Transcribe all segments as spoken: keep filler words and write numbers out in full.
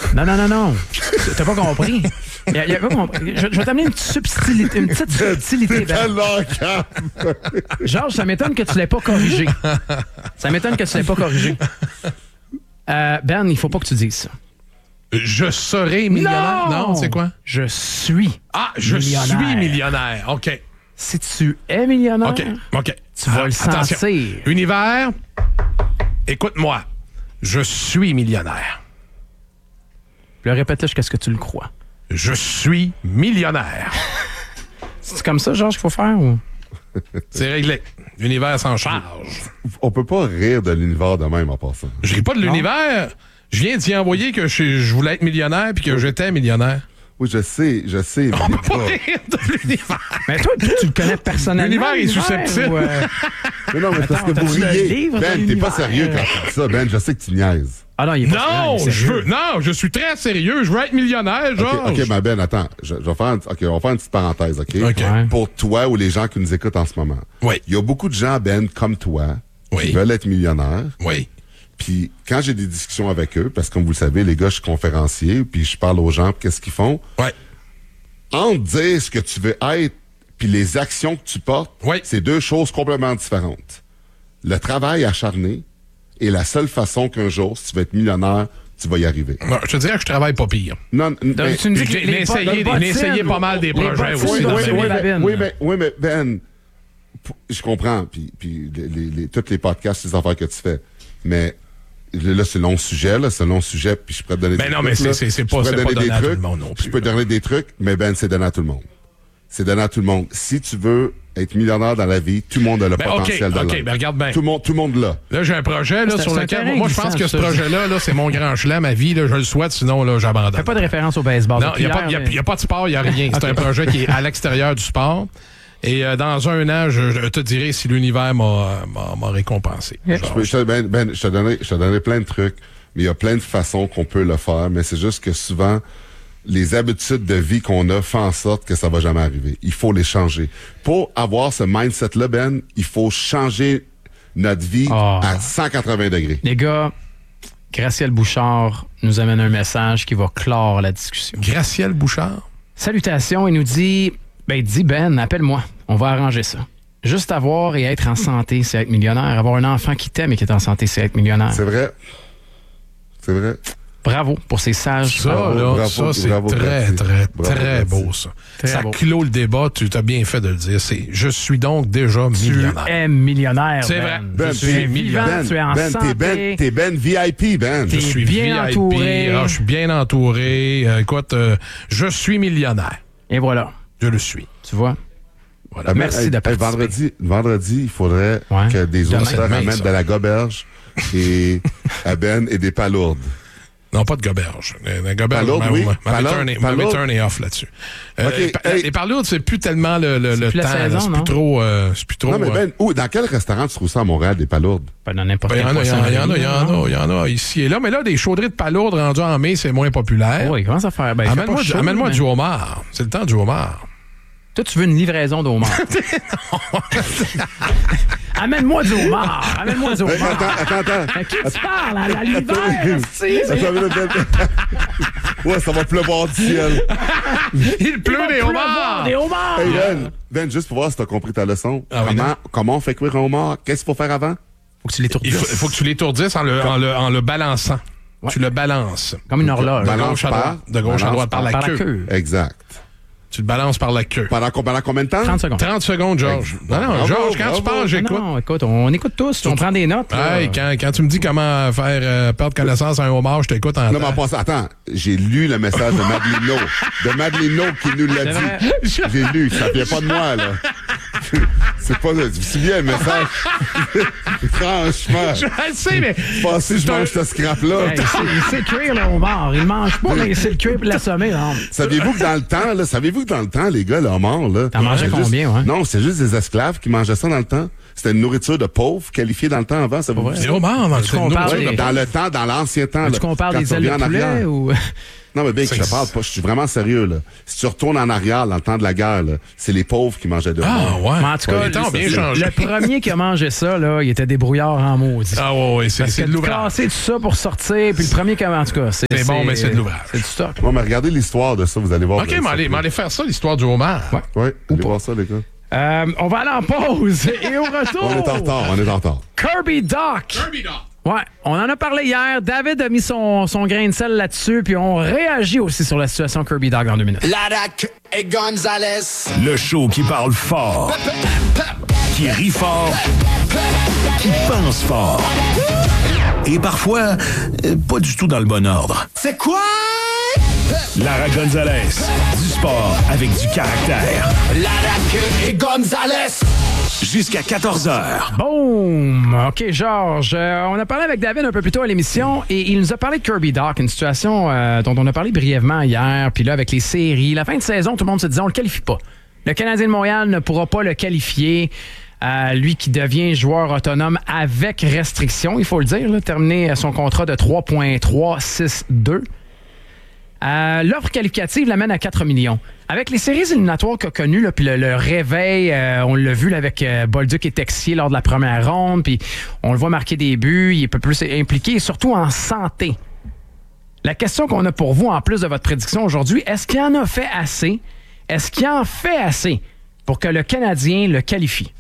Non, non, non, non. T'as pas compris. Il y a, il y a pas compris. Je, je vais t'amener une petite subtilité. Une petite subtilité, Ben. Georges, ça m'étonne que tu l'aies pas corrigé. Ça m'étonne que tu l'aies pas corrigé. Euh, Ben, il faut pas que tu dises ça. Je serai millionnaire? Non, non c'est quoi? Je suis Ah, je millionnaire. suis millionnaire. OK. Si tu es millionnaire, OK, OK. tu vas Ah, le attention. sentir. Univers, écoute-moi. Je suis millionnaire. Le répète-le jusqu'à ce que tu le crois. Je suis millionnaire. C'est comme ça, Georges, qu'il faut faire? Ou? C'est réglé. L'univers s'en charge. On peut pas rire de l'univers de même en passant. Je ris pas de l'univers. Je viens d'y envoyer que je, je voulais être millionnaire puis que j'étais millionnaire. Oui, je sais, je sais. On peut pas rire de l'univers. Mais toi, toi, tu le connais personnellement. L'univers est susceptible. Ou, euh... Mais non, mais parce que Attends, vous t'as-tu le riez. livre de Ben, t'es l'univers? pas sérieux quand tu dis ça. Ben, je sais que tu niaises. Ah non, il est pas Non, sérieux, je veux, non, je suis très sérieux. Je veux être millionnaire, OK, Georges. OK, ma Ben, attends. Je, je vais faire une, OK, on va faire une petite parenthèse, OK? OK. Ouais. Pour toi ou les gens qui nous écoutent en ce moment. Oui. Il y a beaucoup de gens, Ben, comme toi, Oui. qui veulent être millionnaires. Oui. Puis quand j'ai des discussions avec eux, parce que comme vous le savez, les gars, je suis conférencier, puis je parle aux gens, puis qu'est-ce qu'ils font? Ouais. Entre dire ce que tu veux être, puis les actions que tu portes, Oui. c'est deux choses complètement différentes. Le travail acharné est la seule façon qu'un jour, si tu veux être millionnaire, tu vas y arriver. Non, je te dirais que je travaille pas pire. Non, n- Donc, mais- tu me dis Puis que j'ai- les j'ai bottes- essayé- les j'ai bottines, essayé pas mal des les projets bottines aussi Oui, dans dans oui, ma une oui, vie. mais, babine. oui, mais, oui, mais Ben, p- je comprends, puis, puis les, les, les- tous les podcasts, les affaires que tu fais, mais là, c'est un long sujet, là, c'est un long sujet, puis je pourrais te donner Ben des non, trucs. mais c'est- là. c'est- c'est Je pas- pourrais c'est donner pas des donné à tout trucs, le monde non plus, Je peux te là. donner des trucs, mais Ben, c'est donné à tout le monde. C'est donné à tout le monde. Si tu veux être millionnaire dans la vie, tout le monde a le Ben, OK, potentiel de OK, l'être. ben regarde bien. Tout le monde, tout le monde l'a. Là, j'ai un projet là, C'est- sur c'est un lequel. terrain Moi, je pense glissant, que ce ça. projet-là, là, c'est mon grand chelem à vie. Là, je le souhaite, sinon, là, j'abandonne. Fais pas de référence au baseball. Non, il n'y a, pas- y a- y a pas de sport, il n'y a rien. C'est un projet qui est à l'extérieur du sport. Et euh, dans un an, je, je te dirai si l'univers m'a, m'a, m'a récompensé. Yeah. Je, peux- je te- ben, ben, je te donnerai, je te donnerai plein de trucs, mais il y a plein de façons qu'on peut le faire, mais c'est juste que souvent, les habitudes de vie qu'on a font en sorte que ça va jamais arriver. Il faut les changer. Pour avoir ce mindset-là, Ben, il faut changer notre vie Oh. à cent quatre-vingts degrés. Les gars, Gracielle Bouchard nous amène un message qui va clore la discussion. Gracielle Bouchard. Salutations, il nous dit, ben, il dit, Ben, appelle-moi, on va arranger ça. Juste avoir et être en santé, c'est être millionnaire. Avoir un enfant qui t'aime et qui est en santé, c'est être millionnaire. C'est vrai. C'est vrai. Bravo pour ces sages Ça, paroles. là, bravo, ça, c'est bravo, très, Gracie. très, Bravo, très Gracie. beau, ça. Très ça beau. clôt le débat, tu as bien fait de le dire. C'est « Je suis donc déjà Tu millionnaire es millionnaire, C'est Ben. vrai. Ben, Je suis t'es- vivant, Ben, tu es en Ben, santé. t'es Ben, t'es Ben V I P, Ben. T'es- Je suis bien V I P. entouré. Ah, je suis bien entouré. Euh, écoute, euh, je suis millionnaire. Et voilà, Je le suis. tu vois. Voilà. Ah, mais, Merci hey, de hey, participer. vendredi, vendredi, il faudrait Ouais. que des Demain, auditeurs demain, amènent ça. de la goberge et à Ben et des palourdes. Non, pas de goberge. Euh, La goberge, Palourde, ma- oui. ma- ma Palourde, return est- ma palourde. return est off là-dessus. Euh, OK, les pa- hey. Les parlourdes, c'est plus tellement le, le, le plus la temps. là. saison, C'est non? plus trop... euh, c'est plus trop... Non, mais euh, Ben, où, dans quel restaurant tu trouves ça à Montréal, des palourdes? Pas dans n'importe ben, il y quel en a, il y en a, il y en a, il y en poisson. a, il y en a ici et là. Mais là, des chaudrées de palourdes rendues en mai, c'est moins populaire. Oui, comment ça faire? Ben, il fait Amène-moi, pas du, chaud, amène-moi mais- du homard. C'est le temps du homard. Toi, tu veux une livraison de homard. Amène-moi du homard. Amène-moi du Hey, homard. attends, attends, attends. À qui tu parles? À, à l'hiver? esti? Attends, Ben, Ben. Ouais, ça va pleuvoir du ciel. Il pleut des Pleuvoir homards! Des homards! Hey, Ben, Ben, juste pour voir si t'as compris ta leçon. Ah oui, comment, non. comment on fait cuire un homard? Qu'est-ce qu'il faut faire avant? Faut que tu l'étourdisses. Il faut, il faut que tu l'étourdisses en le, en le, en le balançant. Ouais. Tu le balances. Comme une horloge. De Balance gauche à par- droite, de gauche à balance droite par la par la queue. queue. Exact. Tu le balances par la queue. Pendant, pendant combien de temps? trente secondes. trente secondes, Georges. Non, non, Bravo, Georges, quand bravo. tu parles, j'écoute. Non, non, écoute, on écoute tous. On prend des notes. là. Hey, quand, quand tu me dis comment faire euh, perdre connaissance à un homard, je t'écoute en Non, mais en passant, attends, j'ai lu le message de Madelino. De Madelino qui nous l'a C'est vrai. dit. J'ai lu, ça vient pas de moi, là. C'est pas, tu me souviens le message? Franchement, Je le sais, mais... je pensais que je C'est un- mange ce scrap-là. Hey, il, sait, il sait cuire le homard. Il mange pas, mais il sait le cuire et l'assommer. Non. Saviez-vous que dans le temps, là, saviez-vous que dans le temps, les gars, le homard, là. T'en mangeais c'est juste- combien, ouais? Non, c'est juste des esclaves qui mangeaient ça dans le temps. c'était une nourriture de pauvres qualifiée dans le temps avant. Ça vous C'est homard dans, ouais, dans le temps, dans l'ancien temps. Tu compares des ailes de poulet ou... Non, mais Big, je te parle pas. Je suis vraiment sérieux, là. Si tu retournes en arrière, dans le temps de la guerre, là, c'est les pauvres qui mangeaient de Ah, ouais. Mais en tout cas, ouais, le, bien changé. le premier qui a mangé ça, là, il était débrouillard en maudit. Ah, ouais, ouais, c'est, c'est de l'ouvrage. Casser tout ça pour sortir, puis le premier qui a, en tout cas, c'est. C'est bon, mais c'est de l'ouvrage. C'est du stock. Bon, mais regardez l'histoire de ça, vous allez voir. OK, mais allez, allez faire ça, l'histoire du homard. Ouais, ouais allez voir ça, les gars. Euh, on va aller en pause et au retour. On est en retard, on est en retard. Kirby Doc. Kirby Doc. Ouais, on en a parlé hier. David a mis son, son grain de sel là-dessus, puis on réagit aussi sur la situation Kirby Doc dans deux minutes. Ladac et Gonzalez. Le show qui parle fort, qui rit fort, qui pense fort. Et parfois, euh, pas du tout dans le bon ordre. C'est quoi? Lara Gonzalez, du sport avec du caractère. Ladac et Gonzalez. Jusqu'à quatorze heures. Boom! OK, Georges, euh, on a parlé avec David un peu plus tôt à l'émission et il nous a parlé de Kirby Doc, une situation euh, dont on a parlé brièvement hier. Puis là, avec les séries, la fin de saison, tout le monde se disait on le qualifie pas. Le Canadien de Montréal ne pourra pas le qualifier. Euh, lui qui devient joueur autonome avec restriction, il faut le dire, là, terminer son contrat de trois virgule trois six deux. Euh, l'offre qualificative l'amène à quatre millions. Avec les séries éliminatoires qu'a connues, là, puis le, le réveil, euh, on l'a vu là, avec euh, Bolduc et Texier lors de la première ronde, puis on le voit marquer des buts, il est un peu plus impliqué, et surtout en santé. La question qu'on a pour vous, en plus de votre prédiction aujourd'hui, est-ce qu'il en a fait assez? Est-ce qu'il en fait assez pour que le Canadien le qualifie?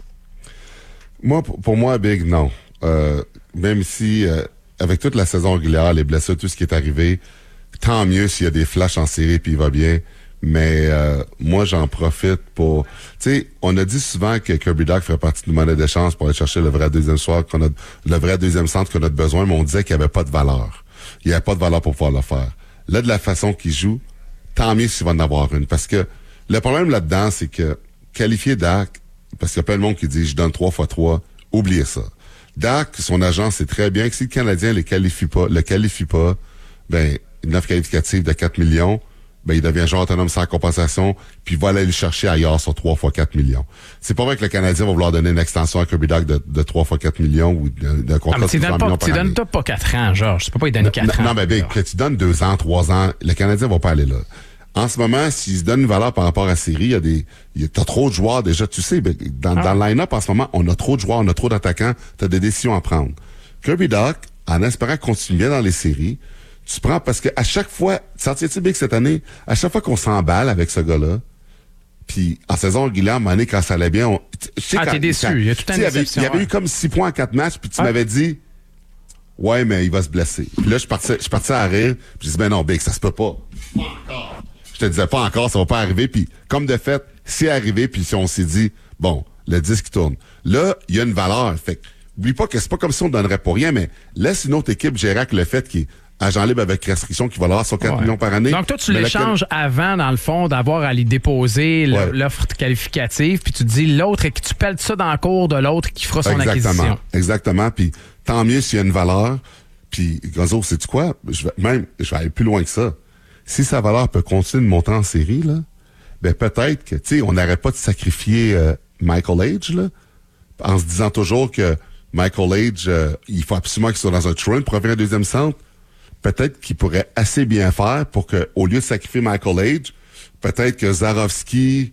Moi, pour, pour moi, Big, non. Euh, même si, euh, avec toute la saison régulière, les blessures, tout ce qui est arrivé, tant mieux s'il y a des flashs en série puis il va bien. Mais euh, moi, j'en profite pour... Tu sais, on a dit souvent que Kirby Doc ferait partie de monnaie d'échange pour aller chercher le vrai deuxième soir, qu'on a, le vrai deuxième centre qu'on a besoin, mais on disait qu'il n'y avait pas de valeur. Il n'y avait pas de valeur pour pouvoir le faire. Là, de la façon qu'il joue, tant mieux s'il va en avoir une. Parce que le problème là-dedans, c'est que qualifier Doc, parce qu'il y a plein de monde qui dit « je donne trois fois trois », oubliez ça. Doc, son agent sait très bien que si le Canadien le qualifie pas, le qualifie pas, ben une offre qualificative de quatre millions, ben il devient joueur autonome sans compensation, puis il va aller le chercher ailleurs sur trois fois quatre millions. C'est pas vrai que le Canadien va vouloir donner une extension à Kirby Doc de, de trois fois quatre millions ou d'un contrat ah, de trois millions par année. Tu donnes pas quatre ans, Georges. Tu peux pas lui donner quatre ans. Non, mais ben, que tu donnes deux ans, trois ans, le Canadien va pas aller là. En ce moment, s'il se donne une valeur par rapport à la série, il y a des, il y a, t'as trop de joueurs déjà. Tu sais, ben, dans, ah. dans le line-up, en ce moment, on a trop de joueurs, on a trop d'attaquants, t'as des décisions à prendre. Kirby Doc, en espérant continuer dans les séries, tu prends, parce que à chaque fois, sentirais-tu bien que cette année, à chaque fois qu'on s'emballe avec ce gars-là, puis en saison régulière, à un moment donné, quand ça allait bien, on, ah, quand, t'es déçu, quand, il y a tout un déception. Il y avait, ouais. eu comme six points en quatre matchs, puis tu ah. m'avais dit, ouais, mais il va se blesser. Puis là, je partais, je partais à rire, puis je dis, ben non, Big, ça se peut pas. Pas encore. Je te disais pas encore, ça va pas arriver, puis comme de fait, c'est arrivé, puis si on s'est dit, bon, le disque tourne. Là, il y a une valeur. Fait que, oublie pas que c'est pas comme si on donnerait pour rien, mais laisse une autre équipe gérer avec le fait qu'il agent libre avec restriction qui va l'avoir sur quatre ouais. millions par année. Donc, toi, tu l'échanges laquelle... avant, dans le fond, d'avoir à lui déposer le, ouais. l'offre qualificative, puis tu te dis l'autre, et que tu pelles ça dans le cours de l'autre qui fera son Exactement. acquisition. Exactement. Puis tant mieux s'il y a une valeur. Puis, Gonzo, sais-tu quoi? Je vais, même, je vais aller plus loin que ça. Si sa valeur peut continuer de monter en série, là, ben peut-être que, tu sais, on n'arrête pas de sacrifier euh, Michael Age, là, en se disant toujours que Michael Age, euh, il faut absolument qu'il soit dans un trend pour revenir un deuxième centre. Peut-être qu'il pourrait assez bien faire pour que, au lieu de sacrifier Michael Age, peut-être que Zarovski,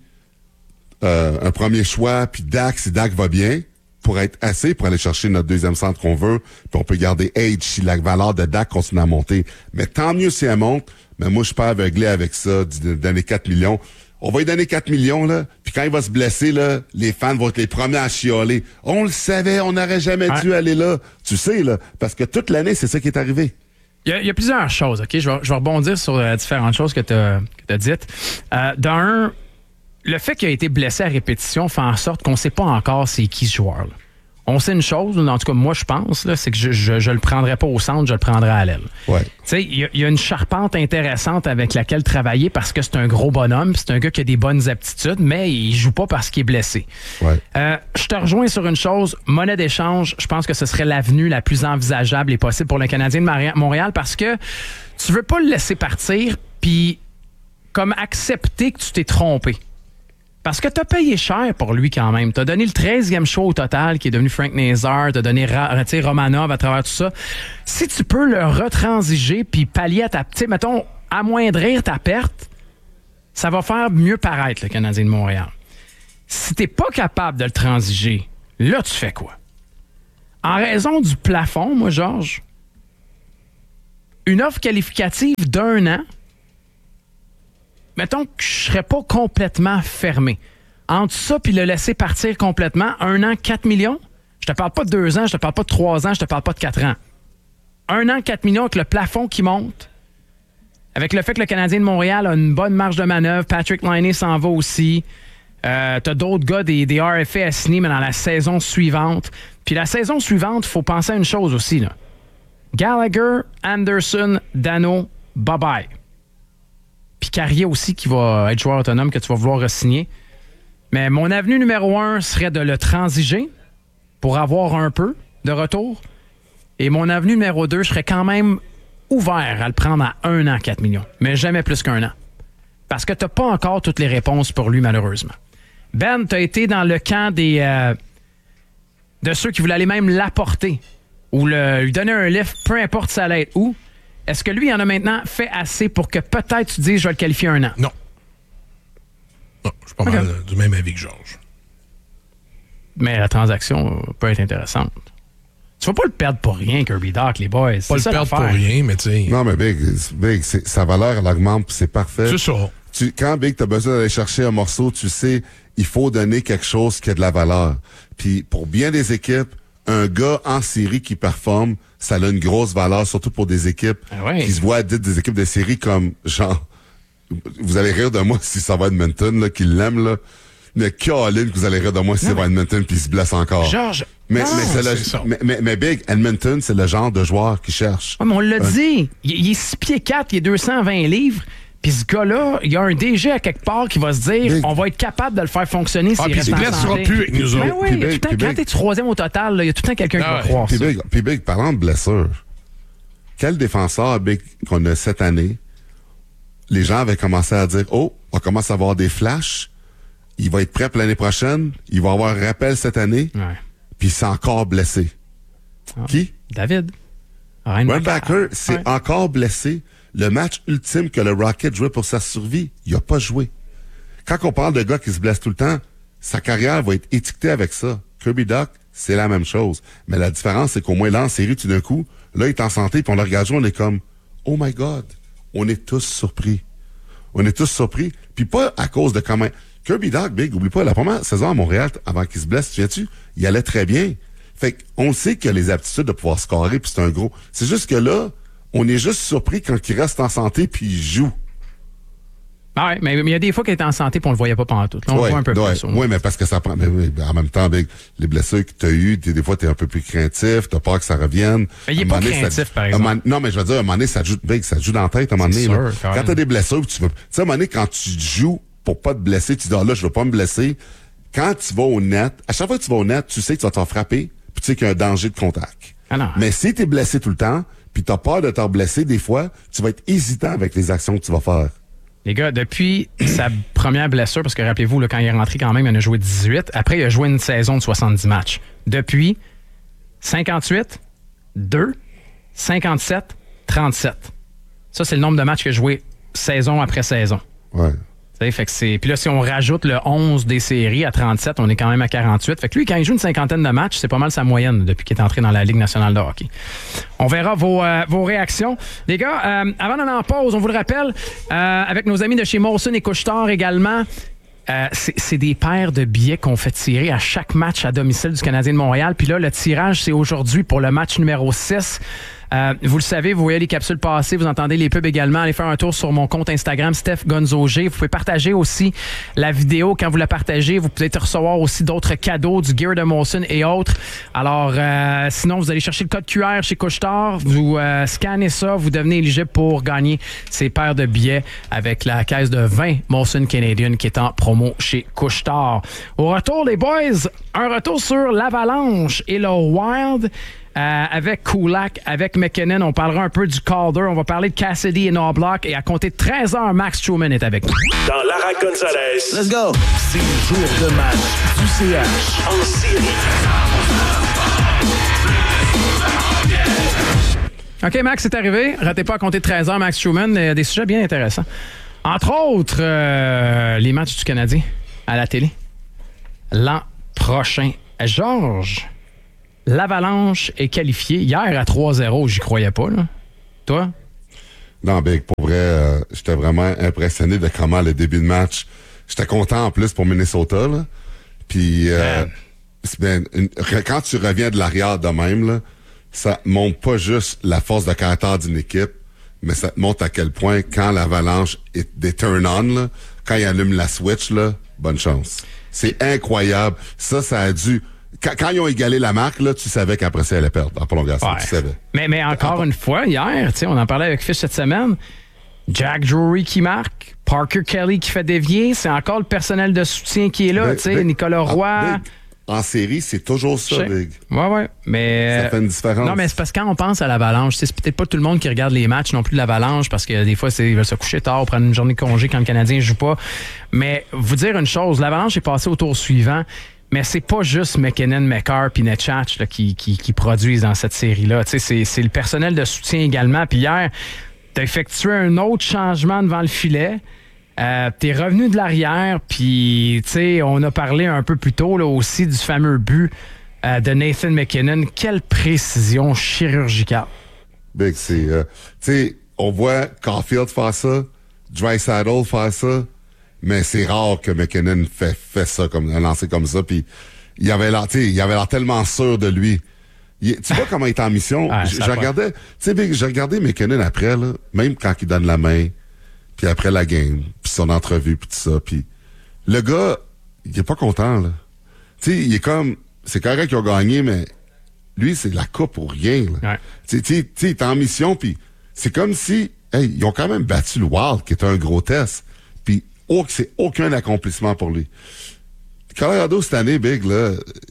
euh, un premier choix, puis Dak, si Dak va bien, pourrait être assez pour aller chercher notre deuxième centre qu'on veut, puis on peut garder Age si la valeur de Dak continue à monter. Mais tant mieux si elle monte, mais moi, je suis pas aveuglé avec ça, de donner quatre millions. On va lui donner quatre millions, là, puis quand il va se blesser, là, les fans vont être les premiers à chialer. On le savait, on n'aurait jamais ouais. dû aller là. Tu sais, là, parce que toute l'année, c'est ça qui est arrivé. Il y, a, il y a plusieurs choses, OK? Je vais, je vais rebondir sur euh, différentes choses que tu as dites. Euh, D'un, le fait qu'il a été blessé à répétition fait en sorte qu'on ne sait pas encore c'est qui ce joueur-là. On sait une chose, en tout cas, moi, je pense, là, c'est que je, je, je le prendrais pas au centre, je le prendrais à l'aile. Ouais. Tu sais, il y, y a une charpente intéressante avec laquelle travailler parce que c'est un gros bonhomme, c'est un gars qui a des bonnes aptitudes, mais il joue pas parce qu'il est blessé. Ouais. Euh, je te rejoins sur une chose, monnaie d'échange, je pense que ce serait l'avenue la plus envisageable et possible pour le Canadien de Montréal parce que tu veux pas le laisser partir puis comme accepter que tu t'es trompé. Parce que tu as payé cher pour lui quand même. Tu as donné le treizième show au total qui est devenu Frank Nazar. Tu as donné Ra- Romanov à travers tout ça. Si tu peux le retransiger puis pallier à ta... Tu sais, mettons, amoindrir ta perte, ça va faire mieux paraître le Canadien de Montréal. Si t'es pas capable de le transiger, là, tu fais quoi? En raison du plafond, moi, Georges, une offre qualificative d'un an, mettons que je serais pas complètement fermé. Entre ça puis le laisser partir complètement, un an, quatre millions, je te parle pas de deux ans, je te parle pas de trois ans, je te parle pas de quatre ans. Un an, quatre millions avec le plafond qui monte, avec le fait que le Canadien de Montréal a une bonne marge de manœuvre, Patrick Laine s'en va aussi. Euh, t'as d'autres gars des, des R F A à signer, mais dans la saison suivante. Puis la saison suivante, il faut penser à une chose aussi, là. Gallagher, Anderson, Dano, bye-bye. Puis Carrier aussi, qui va être joueur autonome, que tu vas vouloir re-signer. Mais mon avenue numéro un serait de le transiger pour avoir un peu de retour. Et mon avenue numéro deux, je serais quand même ouvert à le prendre à un an, quatre millions. Mais jamais plus qu'un an. Parce que t'as pas encore toutes les réponses pour lui, malheureusement. Ben, t'as été dans le camp des euh, de ceux qui voulaient aller même l'apporter ou le, lui donner un lift, peu importe ça allait être où. Est-ce que lui, il en a maintenant fait assez pour que peut-être tu dises je vais le qualifier un an? Non. Non, je suis pas okay. mal du même avis que Georges. Mais la transaction peut être intéressante. Tu vas pas le perdre pour rien, Kirby Dach, les boys. Pas c'est le ça perdre l'affaire. pour rien, mais tu sais. Non, mais Big, Big c'est, sa valeur, elle augmente, puis c'est parfait. C'est ça. Tu, quand, Big, t'as besoin d'aller chercher un morceau, tu sais, il faut donner quelque chose qui a de la valeur. Puis, pour bien des équipes, un gars en série qui performe, ça a une grosse valeur, surtout pour des équipes ah ouais. qui se voient dites des équipes de série comme, genre, vous allez rire de moi si ça va Edmonton, là, qui l'aime, là. Mais Caroline, que vous allez rire de moi si ça va Edmonton puis il se blesse encore. Georges, mais, non, mais, c'est le, c'est mais, mais, mais Big, Edmonton, c'est le genre de joueur qui cherche. Ah, mais on l'a un... dit. Il, il est six pieds quatre, il est deux cent vingt livres. Puis ce gars-là, il y a un D G à quelque part qui va se dire Big. on va être capable de le faire fonctionner Ah, s'il puis reste il en ne blessera santé. plus avec nous Ben autres. oui, Puis il y a Big, tout le temps, puis quand Big. t'es troisième au total, là, il y a tout le temps quelqu'un Ah qui va ouais. croire Puis ça. Big, puis Big, parlant de blessure, quel défenseur, Big, qu'on a cette année, les gens avaient commencé à dire, oh, on commence à avoir des flashs, il va être prêt pour l'année prochaine, il va avoir un rappel cette année, Ouais. puis il s'est encore blessé. Ah. Qui? David. Reinbacker s'est Ouais. encore blessé. Le match ultime que le Rocket jouait pour sa survie, il a pas joué. Quand on parle de gars qui se blessent tout le temps, sa carrière va être étiquetée avec ça. Kirby Dach, c'est la même chose. Mais la différence, c'est qu'au moins là, en série, tout d'un coup, là, il est en santé, puis on le regarde jouer, on est comme, oh my God, on est tous surpris. On est tous surpris. Puis pas à cause de comment... Kirby Dach, Big, oublie pas, la première saison à Montréal, avant qu'il se blesse, tu viens-tu, il allait très bien. Fait qu'on sait qu'il a les aptitudes de pouvoir scorer, puis c'est un gros... C'est juste que là, on est juste surpris quand il reste en santé, puis il joue. Ah ouais, mais il y a des fois qu'il était en santé et on le voyait pas pendant tout. Là, on ouais, le voit un peu ouais, plus. au moins. Oui, mais parce que ça prend... Mais oui, en même temps, Big, les blessures que tu as eues, t'es, des fois, tu es un peu plus craintif, tu as peur que ça revienne. Mais il est À un pas moment donné, craintif, ça- par un exemple. moment- non, mais je veux dire, à un moment donné, ça te joue, Big, ça te joue dans la tête, à un moment donné. C'est là. sûr, quand Quand même. tu as des blessures, tu veux... Tu sais, à un moment donné, quand tu joues pour pas te blesser, tu dis, ah là, je veux pas me blesser. Quand tu vas au net, à chaque fois que tu vas au net, tu sais que tu vas t'en frapper, puis tu sais qu'il y a un danger de contact. Ah non. Mais si tu es blessé tout le temps, puis tu as peur de te blesser, des fois, tu vas être hésitant avec les actions que tu vas faire. Les gars, depuis sa première blessure, parce que rappelez-vous, là, quand il est rentré quand même, il en a joué dix-huit. Après, il a joué une saison de soixante-dix matchs. Depuis, cinquante-huit, deux, cinquante-sept, trente-sept. Ça, c'est le nombre de matchs qu'il a joué saison après saison. Ouais. Tu sais, fait que c'est... Puis là, si on rajoute le onze des séries à trente-sept, on est quand même à quarante-huit. Fait que lui, quand il joue une cinquantaine de matchs, c'est pas mal sa moyenne depuis qu'il est entré dans la Ligue nationale de hockey. On verra vos, euh, vos réactions. Les gars, euh, avant d'aller en pause, on vous le rappelle, euh, avec nos amis de chez Molson et Couche-Tard également, euh, c'est, c'est des paires de billets qu'on fait tirer à chaque match à domicile du Canadien de Montréal. Puis là, le tirage, c'est aujourd'hui pour le match numéro six. Euh, vous le savez, vous voyez les capsules passer, vous entendez les pubs également. Allez faire un tour sur mon compte Instagram, Steph Gonzo G. Vous pouvez partager aussi la vidéo. Quand vous la partagez, vous pouvez recevoir aussi d'autres cadeaux, du gear de Molson et autres. Alors, euh, sinon, vous allez chercher le code Q R chez Couche-Tard, vous euh, scannez ça, vous devenez éligible pour gagner ces paires de billets avec la caisse de vingt Molson Canadian qui est en promo chez Couche-Tard. Au retour, les boys, un retour sur l'Avalanche et le Wild. Euh, avec Kulak, avec McKinnon, on parlera un peu du Calder, on va parler de Cassidy et Knobloch, et à compter de treize heures, Max Truman est avec nous. Dans Lara Gonzalez. Let's go! C'est le jour de match du C H en série. OK, Max, c'est arrivé. Ratez pas à compter de treize heures, Max Truman. Euh, des sujets bien intéressants. Entre autres, euh, les matchs du Canadien à la télé. L'an prochain. Georges, l'Avalanche est qualifiée. Hier, à trois zéro, j'y croyais pas, là. Toi? Non, Big, pour vrai, euh, j'étais vraiment impressionné de comment le début de match... J'étais content en plus pour Minnesota, là. Puis, euh, c'est bien, une- quand tu reviens de l'arrière de même, là, ça montre pas juste la force de caractère d'une équipe, mais ça te montre à quel point, quand l'Avalanche est des turn-on, là, quand ils allument la switch, là, bonne chance. C'est incroyable. Ça, ça a dû... Quand, quand ils ont égalé la marque, là, tu savais qu'après ça, elle allait perdre en prolongation. Ouais. Tu savais. Mais, mais encore une fois, hier, tu sais, on en parlait avec Fish cette semaine. Jack Drury qui marque, Parker Kelly qui fait dévier, c'est encore le personnel de soutien qui est là, Big, tu sais, Big. Nicolas Roy. Ah, Big. En série, c'est toujours ça, Je sais. Big. Ouais, ouais. Mais. Ça fait une différence. Non, mais c'est parce que quand on pense à l'Avalanche, c'est peut-être pas tout le monde qui regarde les matchs non plus de l'Avalanche parce que des fois, c'est, ils veulent se coucher tard, prendre une journée de congé quand le Canadien joue pas. Mais vous dire une chose, l'Avalanche est passée au tour suivant, mais c'est pas juste McKinnon, McCarr puis Netchach là, qui, qui, qui produisent dans cette série-là. Tu sais, c'est, c'est le personnel de soutien également. Puis hier, t'as effectué un autre changement devant le filet. Euh, t'es revenu de l'arrière, puis tu sais, on a parlé un peu plus tôt là, aussi du fameux but euh, de Nathan McKinnon. Quelle précision chirurgicale. Big, c'est... euh, tu sais, on voit Caulfield faire ça, Draisaitl faire ça, mais c'est rare que McKinnon fait, fait ça, comme un lancer comme ça, puis il avait l'air, tu sais, il avait l'air tellement sûr de lui. Il- tu vois comment il est en mission? Ah, je ça je va. regardais, tu sais, Big, j'ai regardé McKinnon après, là, même quand il donne la main, puis après la game, puis son entrevue, puis tout ça, puis le gars, il est pas content, là. Tu sais, il est comme, c'est correct qu'ils ont gagné, mais lui, c'est la coupe pour rien, là. Ouais. Tu sais, tu sais, il est en mission, puis c'est comme si, hey, ils ont quand même battu le Wild, qui était un gros test, puis oh, c'est aucun accomplissement pour lui. Colorado, cette année, Big, là,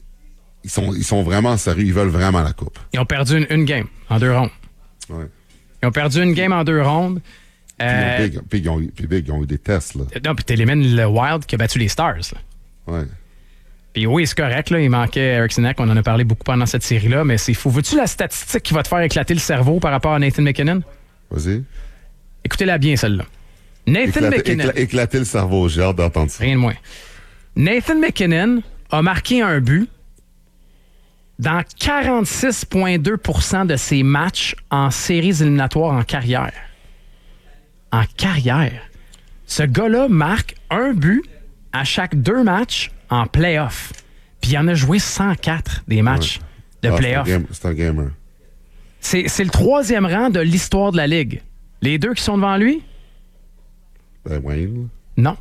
ils sont, ils sont vraiment sérieux, ils veulent vraiment la coupe. Ils ont perdu une, une game en deux rondes. Ouais. Ils ont perdu une game en deux rondes. Puis, Euh, Big, puis ils ont, eu- puis Big, ils ont eu des tests, là. non, puis t'élimines le Wild qui a battu les Stars. Là. Ouais. Puis oui, c'est correct, là, il manquait Eric Sinek, on en a parlé beaucoup pendant cette série-là, mais c'est fou. Veux-tu la statistique qui va te faire éclater le cerveau par rapport à Nathan McKinnon? Vas-y. Écoutez-la bien, celle-là. Nathan Éclater, McKinnon. écla- éclater le cerveau, j'ai hâte d'entendre ça. Rien de moins. Nathan McKinnon a marqué un but dans quarante-six virgule deux pour cent de ses matchs en séries éliminatoires en carrière. En carrière. Ce gars-là marque un but à chaque deux matchs en play-off. Puis il en a joué cent quatre des matchs de Ah, c'est un play-off. game- C'est un gamer. C'est, c'est le troisième rang de l'histoire de la Ligue. Les deux qui sont devant lui? Ben, Wayne. Non.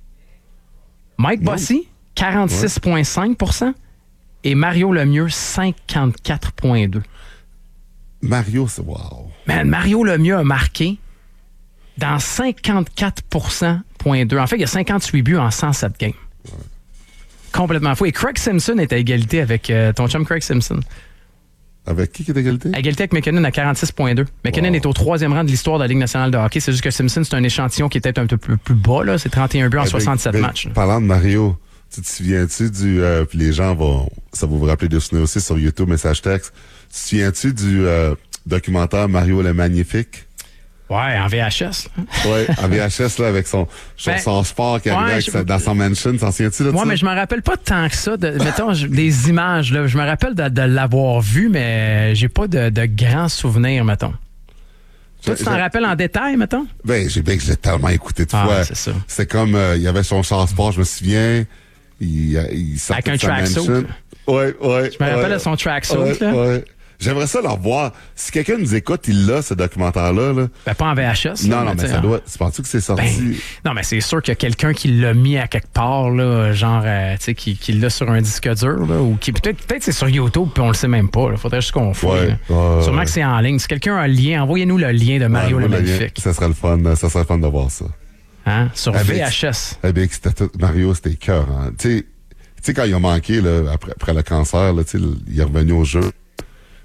Mike Non. Bossy, quarante-six virgule cinq pour cent et Mario Lemieux, cinquante-quatre virgule deux. Mario, c'est wow. Man, Mario Lemieux a marqué dans cinquante-quatre pour cent point deux. En fait, il y a cinquante-huit buts en cent sept games. Complètement fou. Et Craig Simpson est à égalité avec euh, ton chum Craig Simpson. Avec qui qui est d'égalité? À égalité avec McKinnon à quarante-six virgule deux. McKinnon Wow. est au troisième rang de l'histoire de la Ligue nationale de hockey. C'est juste que Simpson, c'est un échantillon qui est peut-être un peu plus, plus bas. Là. C'est trente et un buts en Avec- soixante-sept avec- matchs. là. Parlant de Mario, tu te souviens-tu du... Euh, puis les gens vont... Ça va vous rappeler des souvenirs aussi sur YouTube, message texte. Tu te souviens-tu du euh, documentaire Mario le Magnifique? Ouais, en V H S. là. Oui, en V H S, là, avec son, son, Ben, son sport qui arrivait ouais, avec je- sa- dans son mansion. T'en souviens-tu de Ouais, ça? mais je me rappelle pas tant que ça. De, mettons, je- des images. Là. Je me rappelle de, de l'avoir vu, mais j'ai pas de, de grands souvenirs, mettons. Toi, tu t'en Je- rappelles en détail, mettons? Ben, j'ai ben, que j'ai tellement écouté de Ah, fois. c'est ça. C'est comme, euh, il y avait son char sport, je me souviens. Il, euh, il sortait Avec un de sa tracksuit. mansion. Ouais, ouais. Je me rappelle ouais. de son tracksuit, Ouais, là. ouais. J'aimerais ça le revoir. Si quelqu'un nous écoute, il l'a, ce documentaire-là, là. Ben, pas en V H S. là, Non, non, mais tu sais, ça hein. doit. Tu penses-tu que c'est sorti? Ben, non, mais c'est sûr qu'il y a quelqu'un qui l'a mis à quelque part, là, genre, euh, tu sais, qui, qui l'a sur un disque dur, là, ou qui peut-être peut-être c'est sur YouTube, puis on le sait même pas. Il faudrait juste qu'on fouille. Ouais, là. ouais, Sûrement ouais. que c'est en ligne. Si quelqu'un a un lien, envoyez-nous le lien de Mario Ouais, le moi, lien, Magnifique. Ça serait le fun. Ça serait le fun de voir ça. Hein? Sur Avec- V H S. Eh bien, c'était tout. Mario, c'était cœur. Hein. Tu sais, tu sais, quand il a manqué, là, après, après le cancer, là, tu sais, il est revenu au jeu.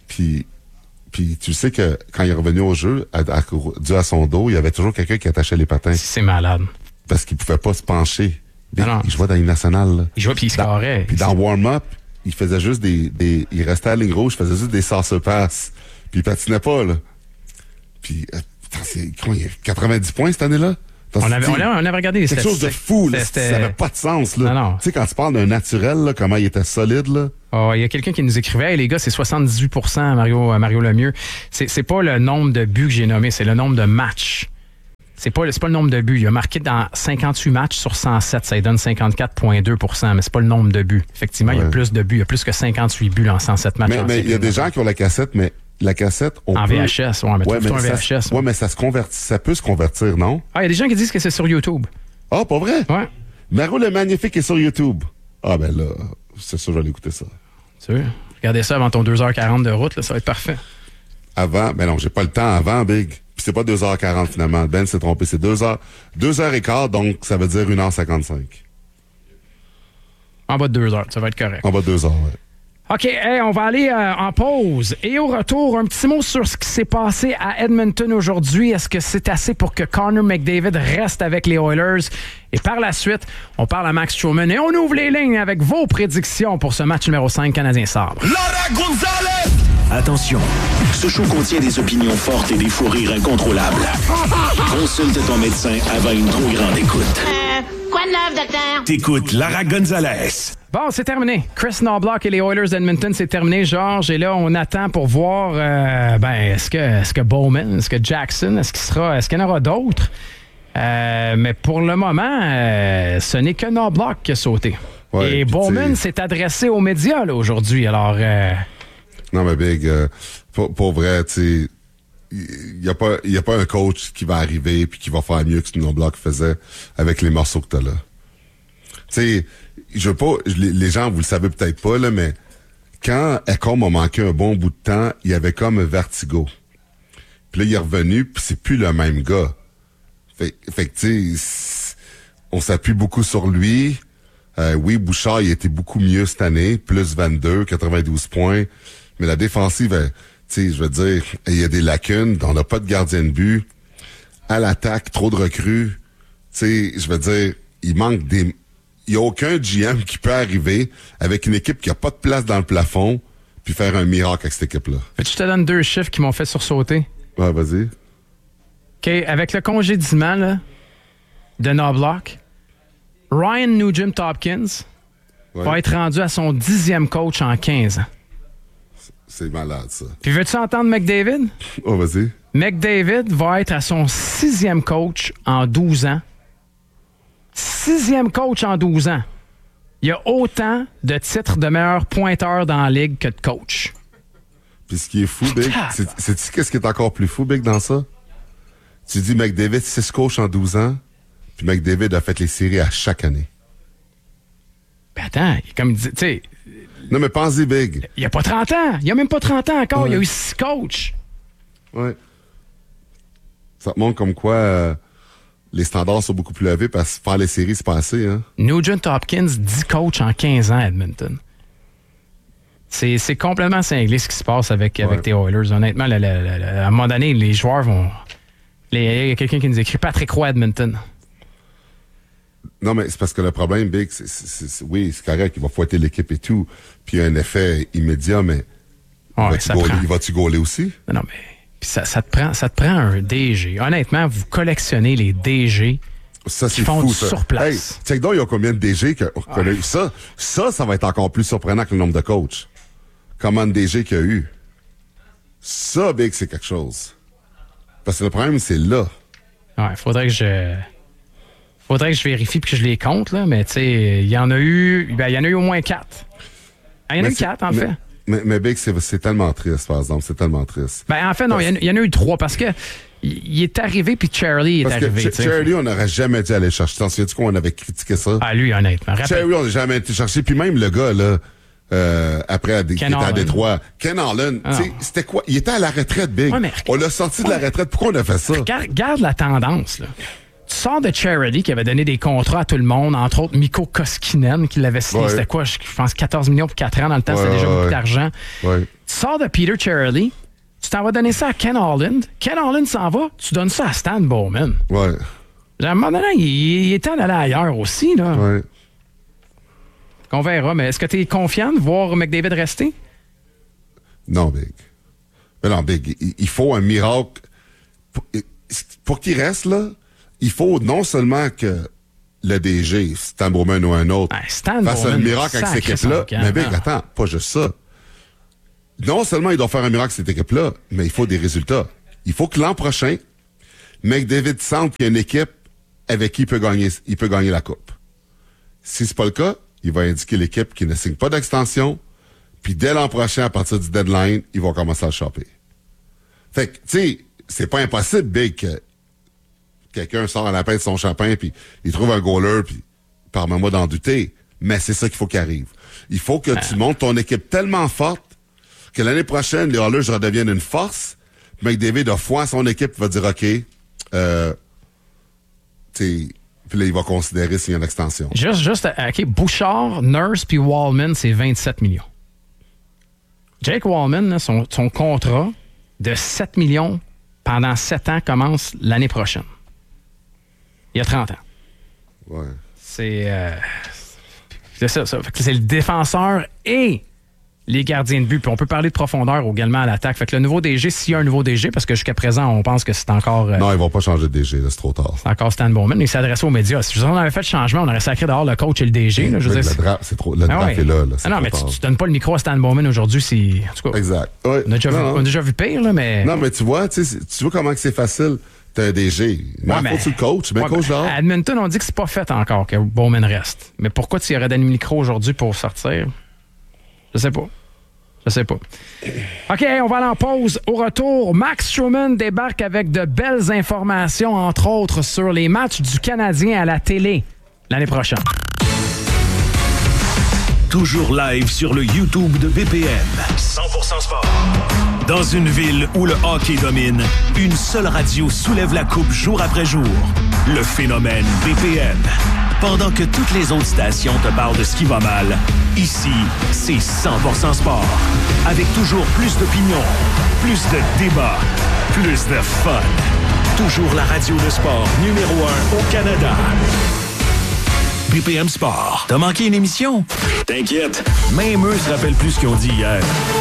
Puis, puis tu sais que quand il est revenu au jeu, à, à, dû à son dos, il y avait toujours quelqu'un qui attachait les patins. C'est malade. Parce qu'il pouvait pas se pencher. Non, non. Il jouait dans les nationales. Là. Il jouait puis il scorait. Puis dans warm-up, il faisait juste des, des... Il restait à la ligne rouge, il faisait juste des saucer passes. Puis il patinait pas, là. Puis, euh, putain, c'est, comment, il y a quatre-vingt-dix points cette année-là? On avait, on, avait, on avait regardé les quelque chose de fou, là. Ça n'avait pas de sens, là. Non, non. Tu sais, quand tu parles d'un naturel, là, comment il était solide, là. Oh, il y a quelqu'un qui nous écrivait, hey, les gars, c'est soixante-dix-huit pour cent Mario, Mario Lemieux. C'est, c'est pas le nombre de buts que j'ai nommé, c'est le nombre de matchs. C'est pas, c'est pas le nombre de buts. Il a marqué dans cinquante-huit matchs sur cent sept. Ça lui donne cinquante-quatre virgule deux pour cent, mais c'est pas le nombre de buts. Effectivement, ouais. Il y a plus de buts. Il y a plus que cinquante-huit buts en cent sept matchs. Mais, mais il y a des gens qui ont la cassette, mais la cassette, on en peut... V H S, ouais, mais, ouais, mais un ça, V H S. Ouais, mais ça se convertit, ça peut se convertir, non? Ah, il y a des gens qui disent que c'est sur YouTube. Ah, pas vrai? Ouais. Mario le Magnifique est sur YouTube. Ah, ben là, c'est sûr, je vais aller écouter ça. Tu veux? Regardez ça avant ton deux heures quarante de route, là, ça va être parfait. Avant, ben non, j'ai pas le temps avant, Big. Puis c'est pas deux heures quarante finalement. Ben s'est trompé, c'est deux heures, deux heures et quart, donc ça veut dire une heure cinquante-cinq. En bas de deux heures, ça va être correct. En bas de deux heures, ouais. OK, hey, on va aller euh, en pause. Et au retour, un petit mot sur ce qui s'est passé à Edmonton aujourd'hui. Est-ce que c'est assez pour que Connor McDavid reste avec les Oilers? Et par la suite, on parle à Max Strowman et on ouvre les lignes avec vos prédictions pour ce match numéro cinq Canadien-Sabre. Laura Gonzalez! Attention, ce show contient des opinions fortes et des fous rires incontrôlables. Consulte ton médecin avant une trop grande écoute. Euh, quoi de neuf, docteur? T'écoutes Lara Gonzalez. Bon, c'est terminé. Chris Knoblauch et les Oilers d'Edmonton, c'est terminé, Georges. Et là, on attend pour voir, euh, ben, est-ce que, est-ce que Bowman, est-ce que Jackson, est-ce qu'il sera, est-ce qu'il y en aura d'autres? Euh, mais pour le moment, euh, ce n'est que Knoblauch qui a sauté. Ouais, et Bowman s'est adressé aux médias là, aujourd'hui. Alors, euh... non mais Big, euh, pour, pour vrai, tu sais, il y a pas, il y a pas un coach qui va arriver puis qui va faire mieux que ce que Knoblauch faisait avec les morceaux que t'as là. Tu sais, je veux pas, les, les gens, vous le savez peut-être pas là, mais quand Ekholm a manqué un bon bout de temps, il avait comme un vertigo. Puis là, il est revenu, puis c'est plus le même gars. Fait, fait que tu sais, on s'appuie beaucoup sur lui. Euh, oui, Bouchard, il a été beaucoup mieux cette année, plus vingt-deux, quatre-vingt-douze points. Mais la défensive, tu sais, je veux dire, il y a des lacunes. On n'a pas de gardien de but. À l'attaque, trop de recrues. Tu sais, je veux dire, il manque des... Il n'y a aucun G M qui peut arriver avec une équipe qui n'a pas de place dans le plafond puis faire un miracle avec cette équipe-là. Je te donne deux chiffres qui m'ont fait sursauter. Ouais, vas-y. OK, avec le congédiement là, de Knoblauch, Ryan Nugent-Hopkins ouais. va être rendu à son dixième coach en quinze ans. C'est malade, ça. Puis veux-tu entendre McDavid? Oh, vas-y. McDavid va être à son sixième coach en douze ans. Sixième coach en douze ans. Il y a autant de titres de meilleur pointeur dans la ligue que de coach. Puis ce qui est fou, Big, c'est, c'est qu'est-ce qui est encore plus fou, Big, dans ça? Tu dis McDavid, six coachs en douze ans, puis McDavid a fait les séries à chaque année. Ben attends, comme tu sais... Non, mais pense-y, Big. Il n'y a pas trente ans. Il n'y a même pas trente ans encore. Ouais. Il y a eu six coachs. Ouais. Ça te montre comme quoi... Euh, les standards sont beaucoup plus élevés parce que faire les séries, c'est pas assez. Hein? Nugent-Hopkins, dix coachs en quinze ans à Edmonton. C'est, c'est complètement cinglé ce qui se passe avec, ouais. avec tes Oilers. Honnêtement, le, le, le, à un moment donné, les joueurs vont... Il y a quelqu'un qui nous écrit Patrick Roy Edmonton. Non, mais c'est parce que le problème, Big, c'est, c'est, c'est, c'est, oui, c'est correct, il va fouetter l'équipe et tout, puis il y a un effet immédiat, mais ouais, va-tu, gauler, il va-tu gauler aussi? Non, non, mais... Puis ça, ça, te prend, ça te prend un D G. Honnêtement, vous collectionnez les D G ça, qui font fou, du ça. sur place. Hey, check donc, il y a combien de D G qu'on connaît eu? Ça, ça, ça va être encore plus surprenant que le nombre de coachs. Comment de D G qu'il y a eu? Ça, Big, c'est quelque chose. Parce que le problème, c'est là. Ouais, faudrait que je... Faudrait que je vérifie puis que je les compte, là. Mais tu sais, il y en a eu... Ben, il y en a eu au moins quatre. Ah, il y en a eu quatre, en mais, fait. Mais, mais Big, c'est, c'est tellement triste, par exemple. C'est tellement triste. Ben, en fait, non, il y, y en a eu trois parce que il est arrivé puis Charlie est parce arrivé. Parce que Ch- Charlie, on n'aurait jamais dû aller chercher. T'en souviens-tu qu'on avait critiqué ça? Ah, lui, honnêtement. Rappel. Charlie, on n'a jamais été chercher. Puis même le gars, là, euh, après, à, qui était à Détroit, Ken Holland, tu sais, c'était quoi? Il était à la retraite, Big. Ouais, mais... On l'a sorti de la retraite. Pourquoi on a fait ça? Regarde, regarde la tendance, là. Tu sors de Charity qui avait donné des contrats à tout le monde, entre autres Mikko Koskinen qui l'avait signé, ouais. c'était quoi, je pense quatorze millions pour quatre ans dans le temps, ouais, c'était déjà ouais, beaucoup ouais. d'argent. Ouais. Tu sors de Peter Charity, tu t'en vas donner ça à Ken Holland. Ken Holland s'en va, tu donnes ça à Stan Bowman. Ouais. À un moment donné, il, il est temps d'aller ailleurs aussi. Là. Ouais. On verra, mais est-ce que tu es confiant de voir McDavid rester? Non, Big. Mais non, Big, il, il faut un miracle. Pour, pour qu'il reste, là, il faut non seulement que le D G, Stan Bowman ou un autre, Ah, Stan fasse Bowman, un miracle avec cette sacré équipe-là. son camp, Mais Big, hein. attends, pas juste ça. Non seulement il doit faire un miracle avec cette équipe-là, mais il faut des résultats. Il faut que l'an prochain, McDavid sente qu'il y a une équipe avec qui il peut gagner, il peut gagner la Coupe. Si c'est pas le cas, il va indiquer l'équipe qui ne signe pas d'extension, puis dès l'an prochain, à partir du deadline, ils vont commencer à le choper. Fait que, tu sais, c'est pas impossible, Big, que quelqu'un sort à la paix de son chapin, puis il trouve un goaler, puis permets-moi d'en douter. Mais c'est ça qu'il faut qu'il arrive. Il faut que tu montes ton équipe tellement forte que l'année prochaine, les Oilers redeviennent une force. McDavid a foi à son équipe, il va dire, OK, euh, tu sais, puis là, il va considérer s'il y a une extension. Juste, juste, OK, Bouchard, Nurse puis Wallman, c'est vingt-sept millions. Jake Wallman, là, son, son contrat de sept millions pendant sept ans commence l'année prochaine. Il y a trente ans. Ouais. C'est, euh, c'est ça, ça. Fait que c'est le défenseur et les gardiens de but. Puis on peut parler de profondeur également à l'attaque. Fait que le nouveau D G, s'il y a un nouveau D G, parce que jusqu'à présent, on pense que c'est encore... Euh, Non, ils vont pas changer de D G, là, c'est trop tard. c'est encore Stan Bowman. Il s'adresse aux médias. Si on avait fait le changement, on aurait sacré dehors le coach et le D G. Là, je veux Big, dire, le c'est- draft, c'est trop, le Ah draft ouais. est là, là. Ah non, mais tu, tu donnes pas le micro à Stan Bowman aujourd'hui, c'est... En tout cas, Exact. Ouais. on a déjà, non, vu, non. on a déjà vu pire, là, mais... Non, mais tu vois, tu sais, tu vois comment que c'est facile. T'as un D G. Mais Ouais, mais- faut-tu le coach? Mais Ouais, coach ben, dehors. à Edmonton, on dit que c'est pas fait encore que Bowman reste. Mais pourquoi tu y aurais donné le micro aujourd'hui pour sortir? Je sais pas. Je sais pas. OK, on va aller en pause. Au retour, Max Stroman débarque avec de belles informations, entre autres, sur les matchs du Canadien à la télé l'année prochaine. Toujours live sur le YouTube de B P M. cent pour cent sport. Dans une ville où le hockey domine, une seule radio soulève la coupe jour après jour. Le phénomène B P M. Pendant que toutes les autres stations te parlent de ce qui va mal, ici, c'est cent pour cent sport. Avec toujours plus d'opinions, plus de débats, plus de fun. Toujours la radio de sport numéro un au Canada. B P M Sport. T'as manqué une émission? T'inquiète, même eux se rappellent plus ce qu'ils ont dit hier.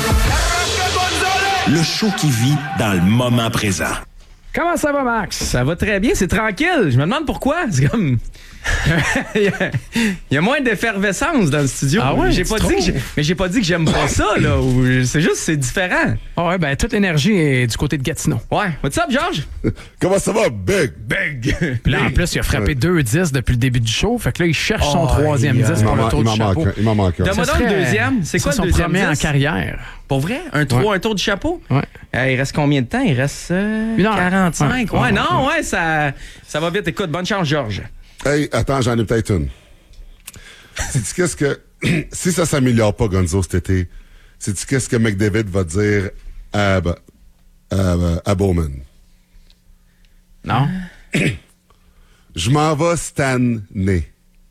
Le show qui vit dans le moment présent. Comment ça va, Max? Ça va très bien, c'est tranquille. Je me demande pourquoi. C'est comme... il, y a, il y a moins d'effervescence dans le studio. Ah ouais, j'ai tu pas dit trouves? que j'ai- mais j'ai pas dit que j'aime pas ça, là. Ou- C'est juste, c'est différent. Ah ouais, ben toute l'énergie est du côté de Gatineau. Ouais. What's up, Georges? Comment ça va, Big? Big! Puis là, en plus, il a frappé deux dix depuis le début du show. Fait que là, il cherche son Oh, troisième il- dix Il pour m'en le tour il du m'en chapeau. manque un. Il m'en manque un. Donne-moi Ça donc le serait- deuxième. C'est quoi son le deuxième premier en dix? carrière. Pour vrai? Un, tour, Ouais. un tour du chapeau? Ouais. Euh, il reste combien de temps? Il reste euh, Une heure. quarante-cinq. Ouais. Ouais, non, ouais, ça, ça va vite. Écoute, bonne chance, Georges. Hey, attends, j'en ai peut-être une. Sais-tu qu'est-ce que... si ça s'améliore pas, Gonzo, cet été, sais-tu qu'est-ce que McDavid va dire à, à, à Bowman? Non? Je m'en vais Stanley.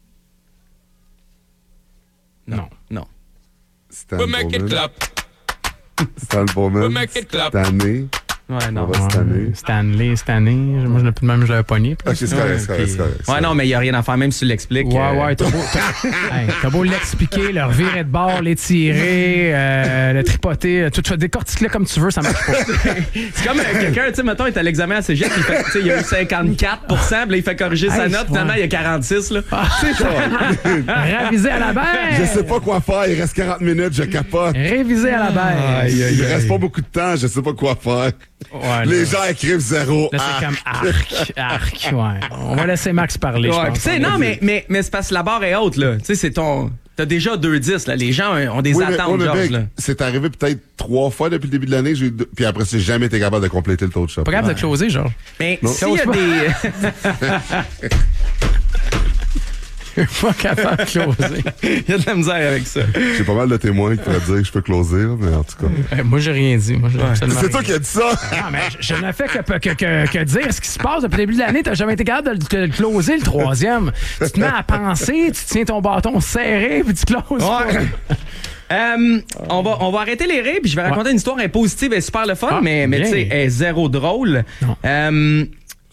Non. Non. Stan We make it Bowman. clap. Stan Bowman. We make it clap. Stanley. Ouais, On non. va cette année. Stanley, Stanley. Moi, je l'ai plus même, je l'avais pogné. Ok, c'est correct, c'est correct, c'est correct. Ouais, non, mais il n'y a rien à faire, même si tu l'expliques. Ouais, euh, ouais, t'as beau, t'as, hey, t'as beau l'expliquer, le revirer de bord, l'étirer, euh, le tripoter, tout fait décortiquer comme tu veux, ça marche pas. C'est comme euh, quelqu'un, tu sais, mettons, il est à l'examen à Cégep, il fait, tu sais, il a eu cinquante-quatre pour cent, puis là, il fait corriger sa Hey, note, ouais. finalement, il y a quarante-six, là. Réviser à la baisse. Je sais pas quoi faire, il reste quarante minutes, je capote. Réviser à la baisse. Il me reste pas beaucoup de temps, je sais pas quoi faire. Ouais, Les là. gens écrivent zéro. Là, c'est Ah. comme arc, arc, ouais. On va laisser Max parler, je Ouais, pense. puis tu sais, non, mais, mais, mais c'est parce que la barre est haute, là. Tu sais, c'est ton. T'as déjà deux dix, là. Les gens ont des Oui, mais- attentes, oui, mais Georges, Vic, là. c'est arrivé peut-être trois fois depuis le début de l'année, j'ai eu deux- puis après, j'ai jamais été capable de compléter le taux de chapeau. Pas capable de closer, Georges. Mais Non. s'il y a Close des. Pas capable de closer. Il y a de la misère avec ça. J'ai pas mal de témoins qui pourraient dire que je peux closer, là, mais en tout cas. Euh, moi, j'ai rien dit. Moi, j'ai absolument C'est rien toi qui as dit ça! Non, mais je, je n'ai fait que, que, que, que dire ce qui se passe depuis le début de l'année. T'as jamais été capable de, de le closer, le troisième. Tu te mets à penser, tu tiens ton bâton serré, puis tu closes. Ouais. Euh, on, va, on va arrêter les rires, puis je vais raconter ouais. une histoire impositive et super le fun, ah, mais, mais tu sais, elle est zéro drôle. Euh,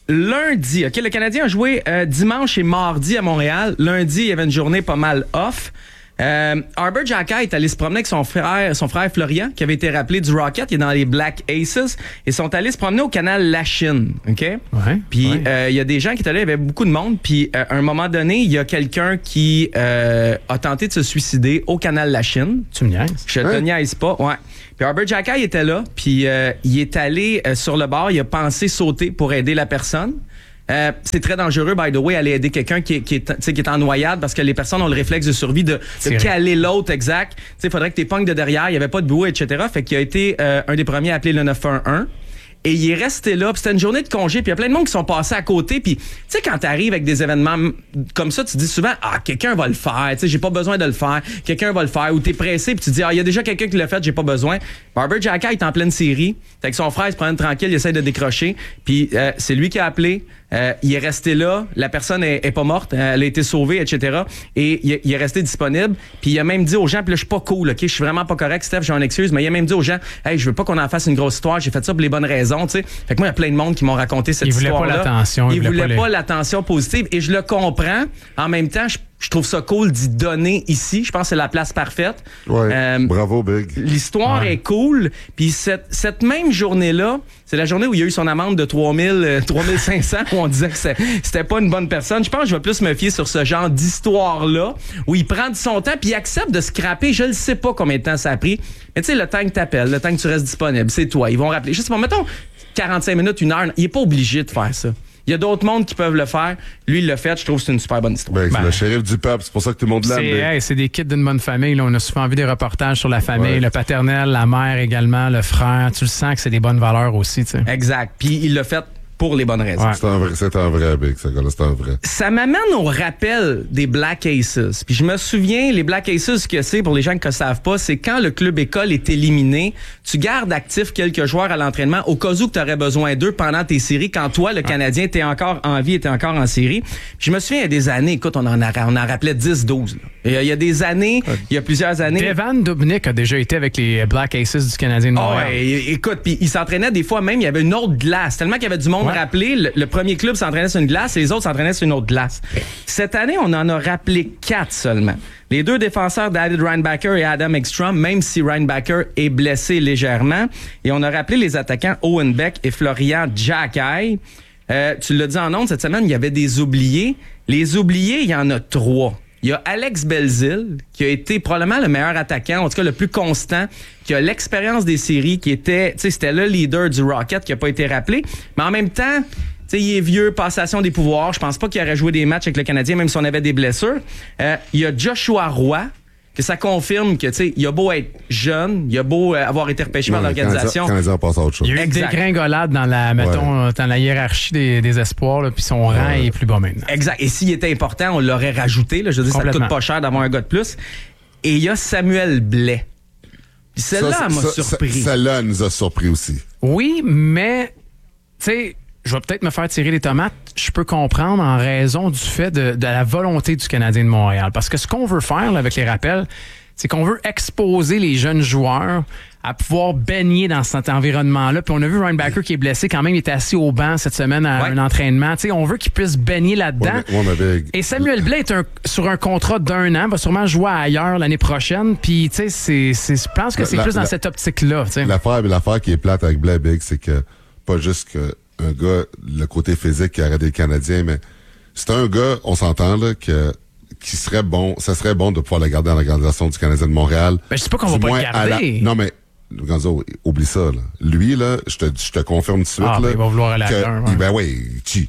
lundi, OK, le Canadien a joué euh, dimanche et mardi à Montréal. Lundi, il y avait une journée pas mal off. Euh, Arbor Xhekaj est allé se promener avec son frère, son frère Florian, qui avait été rappelé du Rocket. Il est dans les Black Aces. Ils sont allés se promener au canal La Chine. OK? Ouais. Puis il ouais. euh, y a des gens qui étaient là, il y avait beaucoup de monde. Puis euh, à un moment donné, il y a quelqu'un qui euh, a tenté de se suicider au canal La Chine. Tu me niaises? Je te hein? niaise pas, ouais. Puis Arbor Xhekaj était là, puis euh, il est allé euh, sur le bord, il a pensé sauter pour aider la personne. Euh, c'est très dangereux, by the way, aller aider quelqu'un qui est, qui, est, qui est en noyade parce que les personnes ont le réflexe de survie de, de caler l'autre, exact. Il faudrait que tu pognes de derrière, il n'y avait pas de bouée, et cetera. Fait qu'il a été euh, un des premiers à appeler le neuf un un. Et il est resté là, puis c'était une journée de congé, puis il y a plein de monde qui sont passés à côté, puis tu sais, quand t'arrives avec des événements comme ça, tu dis souvent, ah, quelqu'un va le faire, tu sais, j'ai pas besoin de le faire, quelqu'un va le faire, ou t'es pressé, puis tu dis, ah, il y a déjà quelqu'un qui l'a fait, j'ai pas besoin. Arbor Xhekaj est en pleine série, avec son frère, il se promène tranquille, il essaie de décrocher, puis euh, c'est lui qui a appelé, euh, il est resté là, la personne est, est pas morte, elle a été sauvée, et cetera. Et il, il est resté disponible, puis il a même dit aux gens, puis là, je suis pas cool, ok, je suis vraiment pas correct, Steph, j'en excuse, mais il a même dit aux gens, hey, je veux pas qu'on en fasse une grosse histoire, j'ai fait ça pour les bonnes raisons, tu sais. Fait que moi, il y a plein de monde qui m'ont raconté cette histoire-là. Il voulait pas l'attention. Il, il voulait, voulait pas, pas les... l'attention positive, et je le comprends. En même temps, je Je trouve ça cool d'y donner ici. Je pense que c'est la place parfaite. Ouais. Euh, Bravo, Big. L'histoire ouais. est cool. Puis cette, cette même journée-là, c'est la journée où il y a eu son amende de trois mille, trois mille cinq cents, où on disait que c'était pas une bonne personne. Je pense que je vais plus me fier sur ce genre d'histoire-là, où il prend de son temps, puis il accepte de scraper. Je ne sais pas combien de temps ça a pris. Mais tu sais, le temps que t'appelles, le temps que tu restes disponible, c'est toi. Ils vont rappeler. Je sais pas, mettons quarante-cinq minutes, une heure. Il est pas obligé de faire ça. Il y a d'autres mondes qui peuvent le faire. Lui, il l'a fait. Je trouve que c'est une super bonne histoire. Ben, c'est ben, le shérif du peuple. C'est pour ça que tout le monde l'aime. C'est, mais... hey, c'est des kits d'une bonne famille. Là. On a souvent vu des reportages sur la famille. Ouais. Le paternel, la mère également, le frère. Tu le sens que c'est des bonnes valeurs aussi. Tu sais. Exact. Puis il l'a fait pour les bonnes raisons. Ouais. C'est un vrai, c'est un vrai, Big, ce gars-là. C'est un vrai. Ça m'amène au rappel des Black Aces. Puis je me souviens, les Black Aces, ce que c'est, pour les gens qui ne savent pas, c'est quand le club école est éliminé, tu gardes actifs quelques joueurs à l'entraînement au cas où tu aurais besoin d'eux pendant tes séries, quand toi, le Canadien, t'es encore en vie et t'es encore en série. Puis je me souviens, il y a des années, écoute, on en, a, on en rappelait dix douze. Il y a des années, il y a plusieurs années... Devan Dubnyk a déjà été avec les Black Aces du Canadien de Montréal. Oh, ouais, écoute, puis il s'entraînait des fois même, il y avait une autre glace. Tellement qu'il y avait du monde ouais. rappelé, le, le premier club s'entraînait sur une glace et les autres s'entraînaient sur une autre glace. Cette année, on en a rappelé quatre seulement. Les deux défenseurs, David Reinbacher et Adam Ekstrom, même si Reinbacher est blessé légèrement. Et on a rappelé les attaquants Owen Beck et Florian Xhekaj. Euh, tu l'as dit en ondes, cette semaine, il y avait des oubliés. Les oubliés, il y en a trois. Il y a Alex Belzile, qui a été probablement le meilleur attaquant, en tout cas le plus constant, qui a l'expérience des séries, qui était, tu sais, c'était le leader du Rocket, qui n'a pas été rappelé. Mais en même temps, tu sais, il est vieux, passation des pouvoirs. Je pense pas qu'il aurait joué des matchs avec le Canadien, même si on avait des blessures. Euh, il y a Joshua Roy, que ça confirme que, tu sais, il a beau être jeune, il a beau euh, avoir été repêché par l'organisation. Le Canadien passe à autre chose. Il y a eu une Exact. dégringolade dans la, mettons, ouais. dans la hiérarchie des, des espoirs, là, puis son rang ouais. est plus bas maintenant. Exact. Et s'il était important, on l'aurait rajouté. Là. Je veux dire, ça ne coûte pas cher d'avoir un gars de plus. Et il y a Samuel Blais. Puis celle-là, Ça, elle m'a ça, surpris. Ça, celle-là nous a surpris aussi. Oui, mais, tu sais, je vais peut-être me faire tirer les tomates. Je peux comprendre en raison du fait de, de la volonté du Canadien de Montréal. Parce que ce qu'on veut faire là, avec les rappels, c'est qu'on veut exposer les jeunes joueurs à pouvoir baigner dans cet environnement-là. Puis on a vu Reinbacher qui est blessé quand même, il était assis au banc cette semaine à ouais. un entraînement. Tu sais, on veut qu'il puisse baigner là-dedans. Ouais, mais, ouais, mais Et Samuel Blais est un, sur un contrat d'un an, va sûrement jouer ailleurs l'année prochaine. Puis tu sais, c'est, c'est, je pense que c'est la, plus dans la, cette optique-là. Tu sais. L'affaire, l'affaire qui est plate avec Blais, Big, c'est que pas juste que un gars, le côté physique qui a arrêté le Canadien, mais c'est un gars, on s'entend là, que qui serait bon, ça serait bon de pouvoir le garder dans l'organisation du Canadien de Montréal. Ben, je sais pas qu'on va pas le garder. La, non, mais, Gonzo, oublie ça, là. Lui, là, je te, je te confirme tout de suite, ah, là. Ben, il va vouloir aller que, à l'heure, ouais. Ben oui, tu,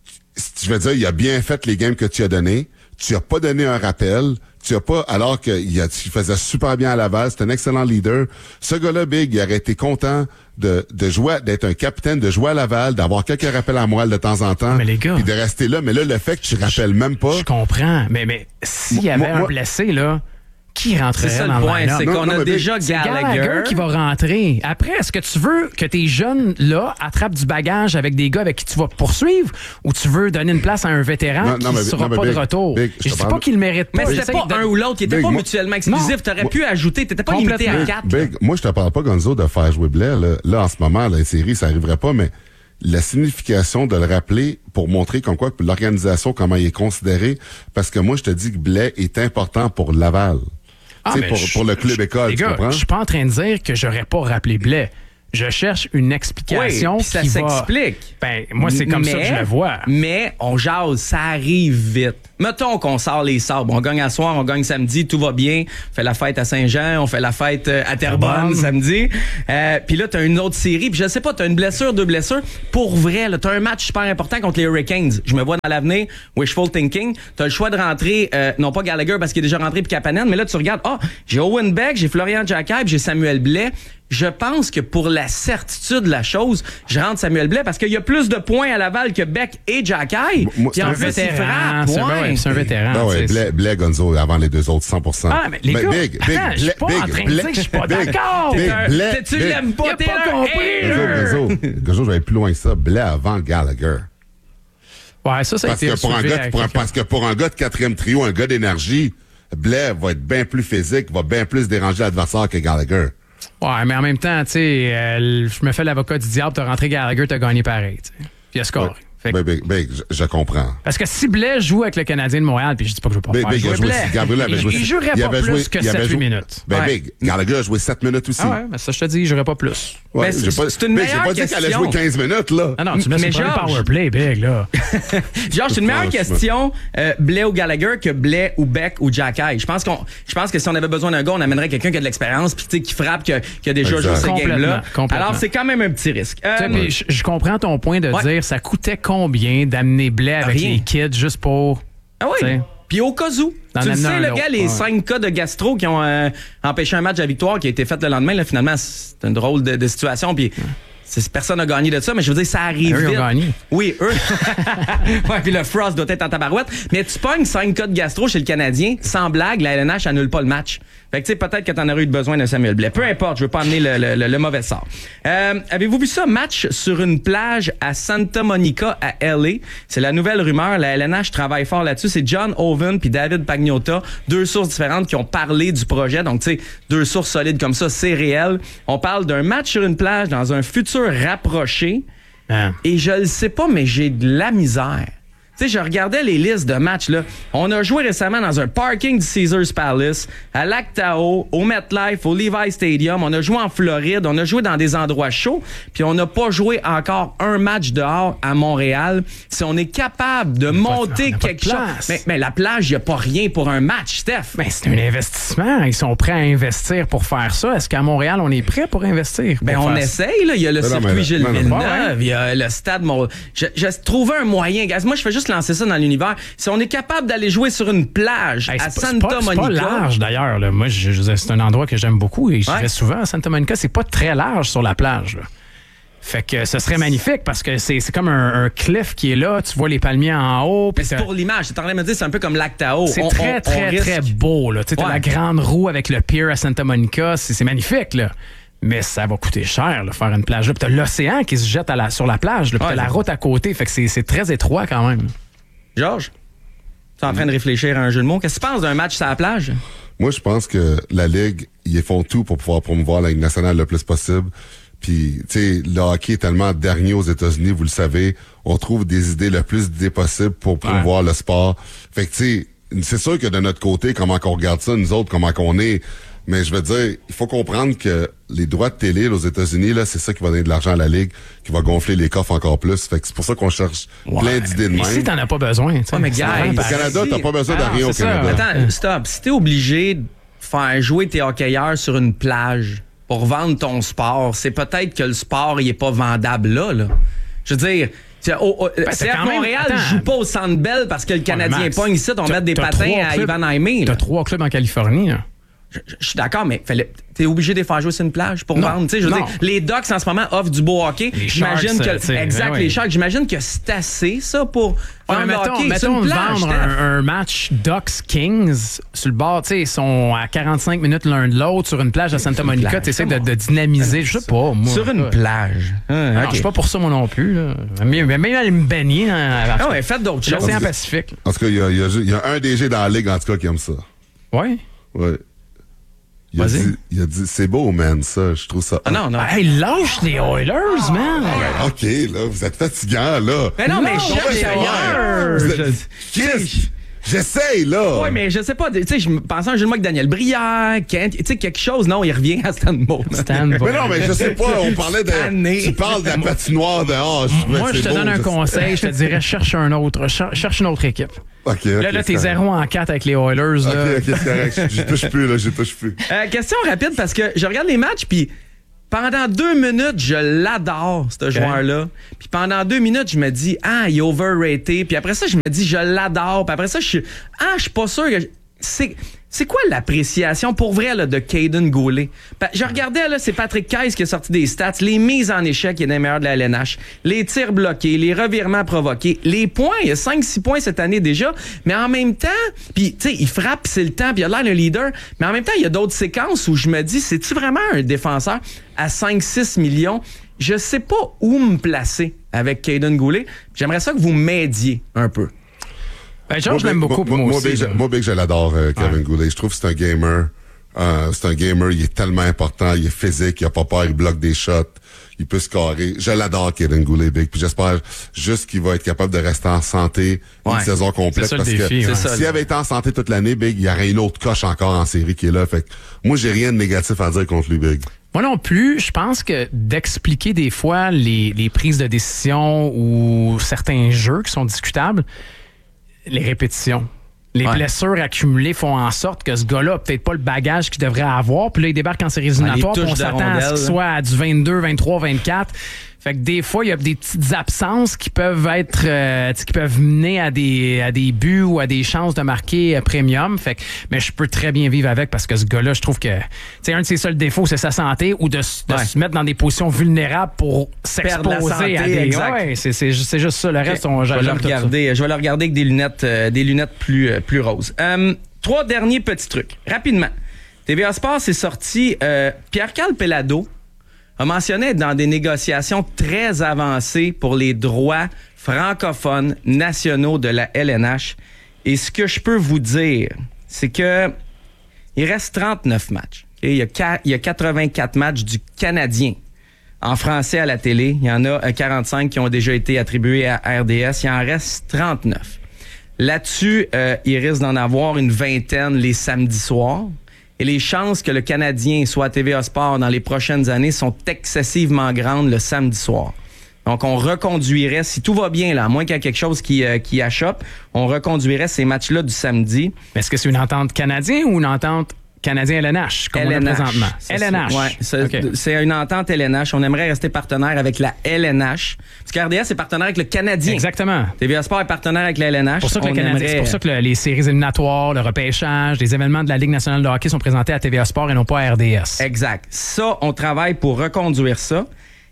tu veux dire, il a bien fait les games que tu as donnés. Tu as pas donné un rappel. Tu as pas, alors qu'il a, il faisait super bien à Laval. C'est un excellent leader. Ce gars-là, Big, il aurait été content de, de jouer, d'être un capitaine, de jouer à Laval, d'avoir quelques rappels à Montréal de temps en temps. Mais les gars. Puis de rester là. Mais là, le fait que tu rappelles même pas. Je comprends. Mais, mais s'il y avait moi, un moi, blessé, là, qui rentrerait C'est ça dans le le point, line-up? c'est Non, qu'on non, a mais déjà C'est Gallagher. Gallagher qui va rentrer. Après, est-ce que tu veux que tes jeunes, là, attrapent du bagage avec des gars avec qui tu vas poursuivre ou tu veux donner une place à un vétéran Non, qui non, ne mais- sera non, mais pas Big, de retour? Big, je je te dis parle- pas qu'il le mérite pas. Mais c'était j'essaie pas de- un ou l'autre, il était Big, pas moi- mutuellement exclusif. T'aurais pu ajouter, t'étais pas limité à Complètement. quatre. Big, moi, je te parle pas, Gonzo, de faire jouer Blais. Là, là en ce moment, la série, ça arriverait pas, mais la signification de le rappeler pour montrer comme quoi l'organisation, comment il est considéré, parce que moi, je te dis que Blais est important pour Laval. Ah, Tu sais, mais pour, je- pour le club je- école, les tu gars, comprends? je suis pas en train de dire que j'aurais pas rappelé Blais. Je cherche une explication Oui, puis ça qui va... s'explique. Ben, moi, c'est comme ça que je Mais- le vois. Mais on jase, ça arrive vite. Mettons qu'on sort les sabres. On gagne à soir, on gagne samedi, tout va bien. On fait la fête à Saint-Jean, on fait la fête euh, à Terrebonne Terrebonne. samedi. Euh, puis là, t'as une autre série. Puis je sais pas, t'as une blessure, deux blessures. Pour vrai, là, t'as un match super important contre les Hurricanes. Je me vois dans l'avenir, wishful thinking. T'as le choix de rentrer, euh, non pas Gallagher parce qu'il est déjà rentré puis Kapanen, mais là, tu regardes, ah, j'ai Owen Beck, j'ai Florian Jacquet, j'ai Samuel Blais. Je pense que pour la certitude de la chose, je rentre Samuel Blais parce qu'il y a plus de points à Laval que Beck et Jacquet. Moi, Puis c'est en un plus, il vétéran, frappe, c'est un- ouais. ouais, c'est un vétéran. Ben ouais, tu sais. Blais, Blais, Gonzo, avant les deux autres, cent pour cent. Ah, mais les Ben, gars, Big, Big, attends, je suis Blais, pas en Big, train de Blais, dire que je suis pas Big, d'accord. Big, T'es un- Blais, t'es- tu Big. l'aimes pas, Il a t'es pas un compris, hater. Gonzo, Gonzo, je vais aller plus loin que ça. Blais avant Gallagher. Ouais, ça, ça a Parce été que, pour un soulevé gars, à pour un- quelqu'un. parce que pour un gars de quatrième trio, un gars d'énergie, Blais va être bien plus physique, va bien plus déranger l'adversaire que Gallagher. Ouais, mais en même temps, tu sais, euh, je me fais l'avocat du diable, t'as rentré Gallagher, t'as gagné pareil, tu sais. Puis il a scoré. Fait que- Big, Big, Big, je, je comprends. Parce que si Blais joue avec le Canadien de Montréal, puis je dis pas que je veux pas Big, faire Big, il jouer a joué, Blais, Gabriel avait il, joué. il jouerait il pas avait plus joué- que il avait sept huit joué- minutes. Ben, Ouais. Big, Gallagher a joué sept minutes aussi. Ah ouais, mais ça, je te dis, il jouerait pas plus. Ouais, Mais j'ai c'est- pas, c'est une Big, j'ai meilleure pas dit qu'elle allait question. jouer quinze minutes, là. Ah non, tu mets Mais sur le Georges- power play, Big, là. Genre, c'est une meilleure Franchement. question, euh, Blais ou Gallagher, que Blais ou Beck ou Jacquet. Je pense qu'on, je pense que si on avait besoin d'un gars, on amènerait quelqu'un qui a de l'expérience, puis tu sais, qui frappe, qui a, qui a déjà Exact. joué ces Complètement, games-là. complètement. Alors, c'est quand même un petit risque. Euh, Tu sais, puis je, je comprends ton point de Ouais. dire ça coûtait combien d'amener Blais avec Rien. les kids juste pour. Ah oui. Tu sais. Puis au cas où, D'en tu le amener sais, un le autre, gars, les ouais. cinq cas de gastro qui ont euh, empêché un match à victoire qui a été fait le lendemain, là, finalement, c'est une drôle de, de situation. Puis c'est- personne n'a gagné de ça, mais je veux dire, ça arrive Eux, ils ont vite. gagné. Oui, eux. ouais, puis le Frost doit être en tabarouette. Mais tu pognes cinq cas de gastro chez le Canadien, sans blague, la L N H annule pas le match. Fait que tu sais, peut-être que t'en aurais eu besoin de Samuel Blais. Peu importe, je veux pas amener le, le, le- le mauvais sort. Euh, avez-vous vu ça? Match sur une plage à Santa Monica, à L A. C'est la nouvelle rumeur. La L N H travaille fort là-dessus. C'est John Owen puis David Pagnotta, deux sources différentes qui ont parlé du projet. Donc, tu sais, deux sources solides comme ça, c'est réel. On parle d'un match sur une plage dans un futur rapproché. Hein. Et je le sais pas, mais j'ai de la misère. Tu sais, je regardais les listes de matchs, là. On a joué récemment dans un parking du Caesars Palace, à Lac Tahoe, au MetLife, au Levi Stadium. On a joué en Floride. On a joué dans des endroits chauds. Puis on n'a pas joué encore un match dehors à Montréal. Si on est capable de monter on n'a pas de quelque chose. place. Mais, mais la plage, il n'y a pas rien pour un match, Steph. Ben, c'est un investissement. Ils sont prêts à investir pour faire ça. Est-ce qu'à Montréal, on est prêt pour investir? Ben, pour on faire ça? essaye, là. Il y a le Non, non, circuit mais- Gilles non, non, Villeneuve, ouais. il y a le stade Mont... Je, je trouvais un moyen, gars. Moi, je fais juste lancer ça dans l'univers. Si on est capable d'aller jouer sur une plage Hey, à c'est pas- Santa c'est pas, c'est Monica... pas large d'ailleurs. là. Moi, je, je- c'est un endroit que j'aime beaucoup et je Ouais. vais souvent à Santa Monica. C'est pas très large sur la plage. là. Fait que ce serait magnifique parce que c'est c'est comme un, un cliff qui est là. Tu vois les palmiers en haut. Mais puis c'est t'as- pour l'image. C'est en train de me dire, c'est un peu comme Lac Tahoe. C'est On- très, on- on très, risque- très beau. Là. Tu sais, t'as Ouais. la grande roue avec le pier à Santa Monica. C'est c'est magnifique. Là. Mais ça va coûter cher, là, faire une plage là. Puis t'as l'océan qui se jette à la, sur la plage. Là, puis Ouais. t'as la route à côté. Fait que c'est c'est très étroit quand même. Georges, tu es en train de réfléchir à un jeu de mots. Qu'est-ce que tu penses d'un match sur la plage? Moi, je pense que la Ligue, ils font tout pour pouvoir promouvoir la Ligue nationale le plus possible. Puis, tu sais, le hockey est tellement dernier aux États-Unis, vous le savez. On trouve des idées, le plus d'idées possibles pour promouvoir le sport. Fait que, tu sais, c'est sûr que de notre côté, comment qu'on regarde ça, nous autres, comment qu'on est. Mais je veux dire, il faut comprendre que les droits de télé là, aux États-Unis, là, c'est ça qui va donner de l'argent à la Ligue, qui va gonfler les coffres encore plus. Fait que c'est pour ça qu'on cherche plein d'idées de Ici, même. t'en as pas besoin. tu sais. Ouais, mais C'est gars, vraiment au Au pareil. Canada, t'as pas besoin de Ah, rien au c'est ça. Canada. Attends, stop. Si t'es obligé de faire jouer tes hockeyeurs sur une plage pour vendre ton sport, c'est peut-être que le sport, il est pas vendable là, là. Je veux dire... c'est- oh, oh, t'as C F quand même- Montréal attends. joue pas au Centre Bell parce que le Canadien Max, pogne ici, on t'as- met des t'as patins trois à clubs- Ivan Aimé. T'as trois clubs en Californie. Là. Je, je, je suis d'accord, mais fallait, t'es obligé de les faire jouer sur une plage pour Non, vendre. Tu sais, je veux non. dire, les Ducks en ce moment offrent du beau hockey. Les J'imagine Sharks, que euh, tu sais, exact, ben les oui. Sharks. J'imagine que c'est assez ça pour Ouais, vendre mais le mettons, hockey mettons sur une plage. vendre Steph. un, un match Ducks-Kings sur le bord, tu sais, ils sont à quarante-cinq minutes l'un de l'autre sur une plage à Santa Monica. plage, Tu essaies de, de dynamiser, je sais pas, moi. Sur une Ouais. plage. Hein, Non, ok. je suis pas pour ça, moi non plus. Là. Mais même aller me baigner dans Ah ouais, faites d'autres choses. l'océan Pacifique. En tout cas, il y a, il y a ju- il y a un D G dans la ligue, en tout cas, qui aime ça. Ouais. Ouais. Il a, Vas-y. dit, il a dit, c'est beau, man, ça. Je trouve ça. Ah non, non. Hey, lâche les Oilers, man! OK, là, vous êtes fatigant, là. Mais non, mais Non, je cherche mais ailleurs. Vous êtes- Chris, j'essaye, là. Oui, mais je sais pas, tu sais, je me pensais à un jeu de mots avec Daniel Brière, Kent, tu sais, quelque chose, non, il revient à Stanmore. Stan, Mais non, mais je sais pas, on parlait Tanné. de. Tu parles de la patinoire dehors. Je trouvais Moi, que je c'est te beau, donne un je- conseil, je te dirais, cherche un autre, cher- cherche une autre équipe. OK, Là, OK, là, t'es c'est zéro en quatre avec les Oilers. OK, Là. OK, c'est correct. J'y touche plus, là, j'y touche plus. Euh, question rapide, parce que je regarde les matchs, puis pendant deux minutes, je l'adore, ce joueur-là. Puis pendant deux minutes, je me dis, ah, il est overrated. Puis après ça, je me dis, je l'adore. Puis après ça, je suis, ah, je suis pas sûr que... je- C'est... C'est quoi l'appréciation pour vrai là, de Caden Goulet? Pa- Je regardais, là, c'est Patrick Keyes qui a sorti des stats. Les mises en échec, il est des meilleurs de la L N H. Les tirs bloqués, les revirements provoqués. Les points, il y a cinq six points cette année déjà. Mais en même temps, puis tu sais, il frappe, c'est le temps, puis il a l'air le leader. Mais en même temps, il y a d'autres séquences où je me dis, c'est-tu vraiment un défenseur à cinq six millions? Je sais pas où me placer avec Caden Goulet. J'aimerais ça que vous m'aidiez un peu. Ben, George, je l'aime Moi, beaucoup, moi, moi, moi, aussi. Big, je- là. moi, Big, je l'adore, euh, Kevin Ouais. Goulet. Je trouve que c'est un gamer. Euh, c'est un gamer, il est tellement important, il est physique, il a pas peur, il bloque des shots, il peut scorer. Je l'adore, Kevin Goulet, Big. Puis j'espère juste qu'il va être capable de rester en santé une Ouais. saison complète. C'est ça le parce défi, que ouais. C'est ça, s'il là. avait été en santé toute l'année, Big, il y aurait une autre coche encore en série qui est là. Fait que moi, j'ai rien de négatif à dire contre lui, Big. Moi non plus, je pense que d'expliquer des fois les, les prises de décision ou certains jeux qui sont discutables, les répétitions. Les Ouais. blessures accumulées font en sorte que ce gars-là a peut-être pas le bagage qu'il devrait avoir. Puis là, il débarque en séries éliminatoires, touches puis on de s'attend à ce rondelle, qu'il soit à du vingt-deux, vingt-trois, vingt-quatre. Fait que des fois, il y a des petites absences qui peuvent être, euh, tu sais, qui peuvent mener à des, à des buts ou à des chances de marquer euh, premium. Fait que, mais je peux très bien vivre avec parce que ce gars-là, je trouve que, tu sais, un de ses seuls défauts, c'est sa santé ou de, s- de Ouais. se mettre dans des positions vulnérables pour Perdre la s'exposer santé, à des. exact. Ouais, c'est, c'est, ju- c'est juste ça. Le reste, on, je vais le j'aime tout ça. regarder, je vais le regarder avec des lunettes, euh, des lunettes plus, euh, plus roses. Euh, trois derniers petits trucs. Rapidement. T V A Sport, c'est sorti. Euh, Pierre-Carl Pellado a mentionné être dans des négociations très avancées pour les droits francophones nationaux de la L N H. Et ce que je peux vous dire, c'est que il reste trente-neuf matchs. OK? Il y a, qua- il y a quatre-vingt-quatre matchs du Canadien en français à la télé. Il y en a euh, quarante-cinq qui ont déjà été attribués à R D S. Il en reste trente-neuf. Là-dessus, euh, il risque d'en avoir une vingtaine les samedis soirs. Et les chances que le Canadien soit à T V A Sport dans les prochaines années sont excessivement grandes le samedi soir. Donc, on reconduirait, si tout va bien, là, à moins qu'il y ait quelque chose qui, euh, qui achoppe, on reconduirait ces matchs-là du samedi. Mais est-ce que c'est une entente canadienne ou une entente canadien-L N H, comme L N H. on a présentement? Ça, L N H. c'est- ouais, c'est, OK. c'est une entente L N H. On aimerait rester partenaire avec la L N H. Parce que R D S est partenaire avec le Canadien. Exactement. T V A Sport est partenaire avec la L N H. C'est pour ça que, le On Canadien- aimerait- c'est pour ça que le- les séries éliminatoires, le repêchage, les événements de la Ligue nationale de hockey sont présentés à T V A Sport et non pas à R D S. Exact. Ça, on travaille pour reconduire ça.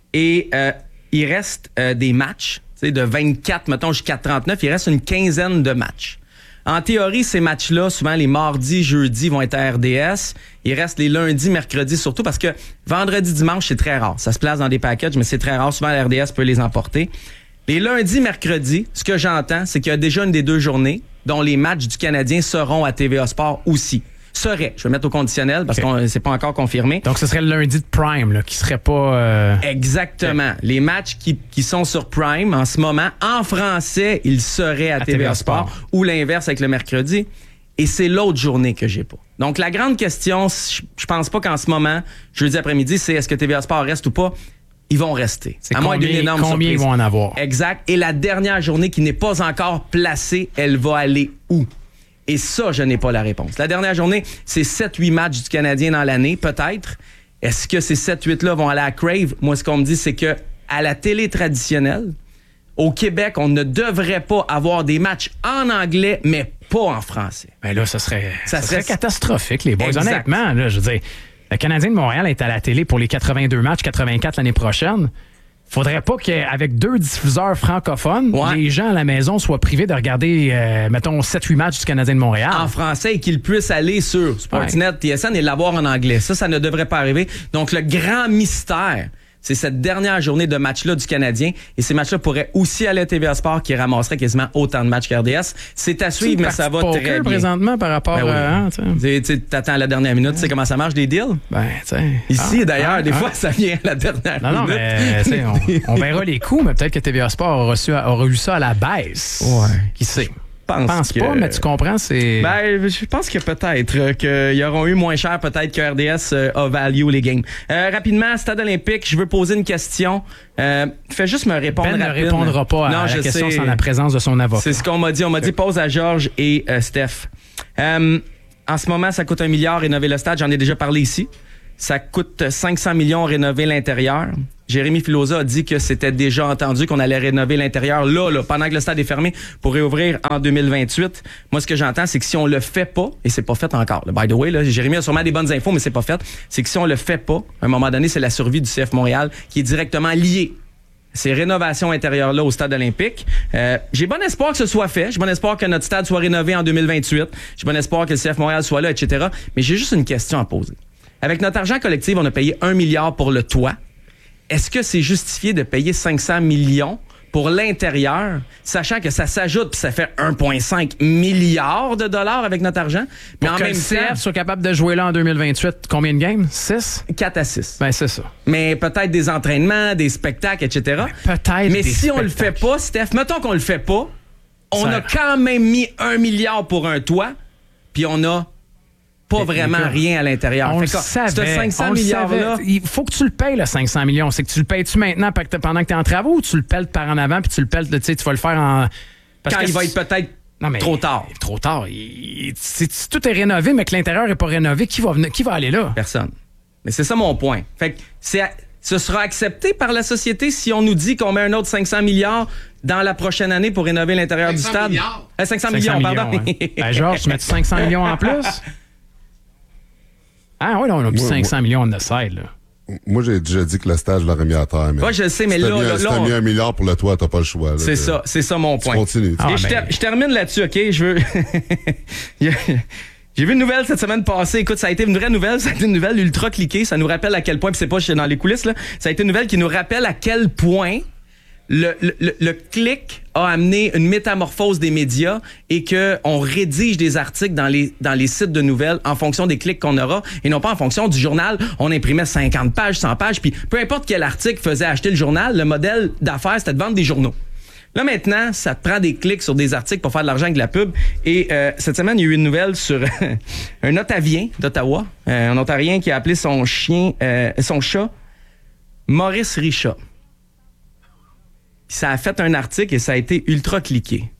Et euh, il reste euh, des matchs, tu sais, de vingt-quatre, mettons, jusqu'à trente-neuf. Il reste une quinzaine de matchs. En théorie, ces matchs-là, souvent les mardis, jeudis, vont être à R D S. Il reste les lundis, mercredis, surtout parce que vendredi, dimanche, c'est très rare. Ça se place dans des packages, mais c'est très rare. Souvent, la R D S peut les emporter. Les lundis, mercredis, ce que j'entends, c'est qu'il y a déjà une des deux journées dont les matchs du Canadien seront à T V A Sport aussi. Serait. Je vais mettre au conditionnel parce OK. que c'est pas encore confirmé. Donc, ce serait le lundi de Prime, là, qui serait pas... euh, Exactement. Les matchs qui, qui sont sur Prime en ce moment, en français, ils seraient à, T V A Sport, Sport. ou l'inverse avec le mercredi. Et c'est l'autre journée que j'ai pas. Donc, la grande question, je je pense pas qu'en ce moment, jeudi après-midi, c'est est-ce que T V A Sport reste ou pas? Ils vont rester. C'est À moins d'une combien, énorme combien ils surprise. vont en avoir? Exact. Et la dernière journée qui n'est pas encore placée, elle va aller où? Et ça, je n'ai pas la réponse. La dernière journée, c'est sept huit matchs du Canadien dans l'année, peut-être. Est-ce que ces sept huit là vont aller à Crave? Moi, ce qu'on me dit, c'est que à la télé traditionnelle, au Québec, on ne devrait pas avoir des matchs en anglais, mais pas en français. Ben là, ça serait, Ça ça serait- serait catastrophique, les boys. Exact. Honnêtement, là, je veux dire, le Canadien de Montréal est à la télé pour les quatre-vingt-deux matchs, quatre-vingt-quatre l'année prochaine. Faudrait pas qu'avec deux diffuseurs francophones, Ouais. les gens à la maison soient privés de regarder, euh, mettons, sept huit matchs du Canadien de Montréal. En français et qu'ils puissent aller sur Sportsnet, T S N et l'avoir en anglais. Ça, ça ne devrait pas arriver. Donc, le grand mystère, c'est cette dernière journée de match-là du Canadien. Et ces matchs-là pourraient aussi aller à T V A Sport qui ramasserait quasiment autant de matchs qu'R D S. C'est à suivre, mais ça va Parti très poker bien. présentement par rapport Ben oui. à... hein, tu sais. Tu sais, t'attends à la dernière minute, tu sais comment ça marche, des deals? Ben, tu sais. Ici, Ah, d'ailleurs, ah, des ah. fois, ça vient à la dernière Non, non, minute. mais tu sais, on, on verra les coups, mais peut-être que T V A Sport aura, su, aura eu ça à la baisse. Ouais. Qui sait? Je Je pense que- pas, mais tu comprends, c'est... Ben, je pense que peut-être euh, qu'ils auront eu moins cher, peut-être que R D S euh, a value les games. Euh, rapidement, Stade olympique, je veux poser une question. Euh, fais juste me répondre Ben ne rapide. répondra pas à Non, la je question sais. sans la présence de son avocat. C'est ce qu'on m'a dit. On m'a dit pose à Georges et euh, Steph. Euh, en ce moment, ça coûte un milliard rénover le stade. J'en ai déjà parlé ici. Ça coûte cinq cents millions rénover l'intérieur. Jérémy Filosa a dit que c'était déjà entendu qu'on allait rénover l'intérieur là, là, pendant que le stade est fermé pour réouvrir en deux mille vingt-huit. Moi, ce que j'entends, c'est que si on le fait pas, et c'est pas fait encore, là, by the way, là, Jérémy a sûrement des bonnes infos, mais c'est pas fait, c'est que si on le fait pas, à un moment donné, c'est la survie du C F Montréal qui est directement liée. Ces rénovations intérieures-là au stade olympique. Euh, j'ai bon espoir que ce soit fait. J'ai bon espoir que notre stade soit rénové en deux mille vingt-huit. J'ai bon espoir que le C F Montréal soit là, et cetera. Mais j'ai juste une question à poser. Avec notre argent collectif, on a payé un milliard pour le toit. Est-ce que c'est justifié de payer cinq cents millions pour l'intérieur, sachant que ça s'ajoute puis ça fait un virgule cinq milliard de dollars avec notre argent? Mais Pour en que même le C F temps, soit capable de jouer là en deux mille vingt-huit, combien de games? six? quatre à six. Ben, c'est ça. Mais peut-être des entraînements, des spectacles, et cetera. Ben, peut-être Mais des si on le fait spectacles. pas, Steph, mettons qu'on le fait pas, on Ça- a quand même mis un milliard pour un toit, puis on a pas vraiment écoute, rien à l'intérieur. On Fait le que savait. Ce cinq cents on le milliards-là, savait. Il faut que tu le payes, le cinq cents millions. C'est que tu le payes-tu maintenant pe- pendant que tu es en travaux ou tu le pelles par en avant puis tu le pelles, tu sais, tu vas le faire en... Parce quand que il va si- être peut-être Non, mais- trop tard. Trop tard. Il- si, si tout est rénové, mais que l'intérieur n'est pas rénové, qui va, venir- qui va aller là? Personne. Mais c'est ça mon point. Fait que c'est à- ce sera accepté par la société si on nous dit qu'on met un autre cinq cents milliards dans la prochaine année pour rénover l'intérieur du cinq cents stade. milliards. Euh, cinq cents cinq millions, cents pardon. ouais. Ben, Georges, tu mets cinq cents millions en plus? Ah oui, là, on a mis Moi, cinq cents millions on the side, là. Moi, j'ai déjà dit que le stage, je l'aurais mis à terre. Mais Ouais, je le sais, mais si là, t'as mis, là, si là, t'as on- mis un milliard pour le toit, t'as pas le choix. là. C'est ça, c'est ça mon point. Continue. Ah, Et je, mais- ter- je termine là-dessus, OK? Je veux. J'ai vu une nouvelle cette semaine passée. Écoute, ça a été une vraie nouvelle. Ça a été une nouvelle ultra cliquée. Ça nous rappelle à quel point, puis c'est pas dans les coulisses, là. Ça a été une nouvelle qui nous rappelle à quel point le, le, le- le clic a amené une métamorphose des médias et qu'on rédige des articles dans les, dans les sites de nouvelles en fonction des clics qu'on aura et non pas en fonction du journal. On imprimait cinquante pages, cent pages, puis peu importe quel article faisait acheter le journal, le modèle d'affaires, c'était de vendre des journaux. Là, maintenant, ça te prend des clics sur des articles pour faire de l'argent avec de la pub. Et euh, cette semaine, il y a eu une nouvelle sur un Ottavien d'Ottawa, euh, un Ontarien qui a appelé son chien, euh, son chat, Maurice Richat. Puis ça a fait un article et ça a été ultra cliqué.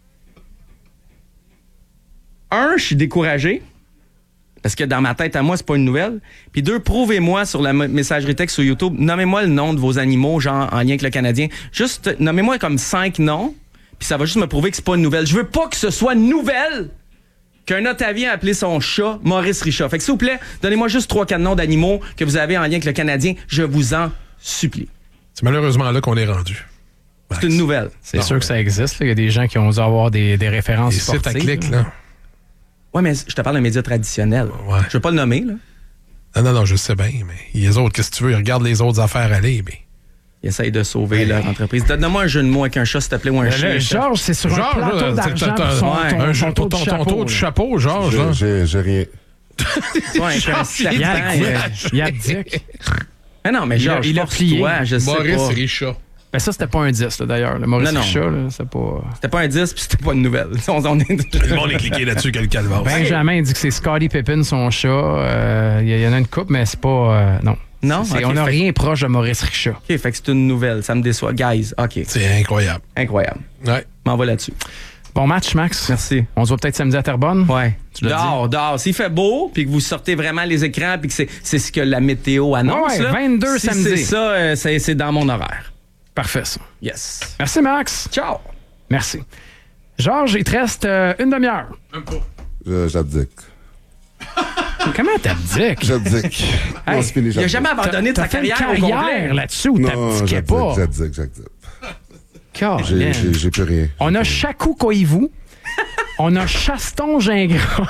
Un, je suis découragé. Parce que dans ma tête à moi, c'est pas une nouvelle. Puis deux, prouvez-moi sur la m- messagerie texte sur YouTube, nommez-moi le nom de vos animaux, genre en lien avec le Canadien. Juste, euh, nommez-moi comme cinq noms, puis ça va juste me prouver que c'est pas une nouvelle. Je veux pas que ce soit une nouvelle qu'un Ottavien a appelé son chat Maurice Richat. Fait que s'il vous plaît, donnez-moi juste trois, quatre noms d'animaux que vous avez en lien avec le Canadien. Je vous en supplie. C'est malheureusement là qu'on est rendu. C'est une nouvelle. C'est Non, sûr mais- que ça existe. là. Il y a des gens qui ont dû avoir des, des références Les sites sportives. à clic, là. Ouais, mais je te parle d'un média traditionnel. Ouais. Je veux pas le nommer, là. Non, non, non, je sais bien, mais les autres, qu'est-ce que tu veux? Ils regardent les autres affaires aller, mais. Ils essayent de sauver leur entreprise. Donne-moi un jeu de mots avec un chat, s'il te plaît, ou un Euh, chien. là, Georges, c'est sur Georges, un plateau là, d'argent t'as- pour son, ouais, ton, un ton jeu taux pour de ton, ton chapeau, taux de là. chapeau, Georges, J'ai- là. J'ai j'ai rien. Ouais, avec un serpent, Il euh, y a Dick. Mais non, mais Il a- Georges, il a plié. force-toi, je sais Maurice pas. Richat. Ben ça, c'était pas un dix, là, d'ailleurs. Le Maurice Non, non. Richat, là, c'est pas... C'était pas un dix puis c'était pas une nouvelle. On, on est... Le monde est cliqué là-dessus que le calvaire. Benjamin dit que c'est Scottie Pippen, son chat. Euh, Il y, y en a une coupe, mais c'est pas... euh, non. Non? C'est- Ok, on n'a fait- rien proche de Maurice Richat. OK, fait que c'est une nouvelle. Ça me déçoit. Guys, OK. C'est incroyable. Incroyable. Ouais. M'en va là-dessus. Bon match, Max. Merci. On se voit peut-être samedi à Terrebonne. Ouais. Tu l'as Dehors, dehors. S'il fait beau, puis que vous sortez vraiment les écrans, puis que c'est, c'est ce que la météo annonce, Ouais, ouais, là, vingt-deux si samedi. c'est ça, euh, c'est, c'est dans mon horaire. Parfait, ça. Yes. Merci, Max. Ciao. Merci. Georges, il te reste euh, une demi-heure. Je- J'abdique. Comment t'abdiques? J'abdique. Hey, Non, c'est fini, Il a j'abdique. jamais abandonné de T'as sa fait une carrière au carrière complet. là-dessus où Non, t'abdiquais j'abdique, pas. j'abdique, j'abdique. Colin. J'ai- J'ai j'ai plus rien. On a Chakou Koivu. On a Chaston Gingras.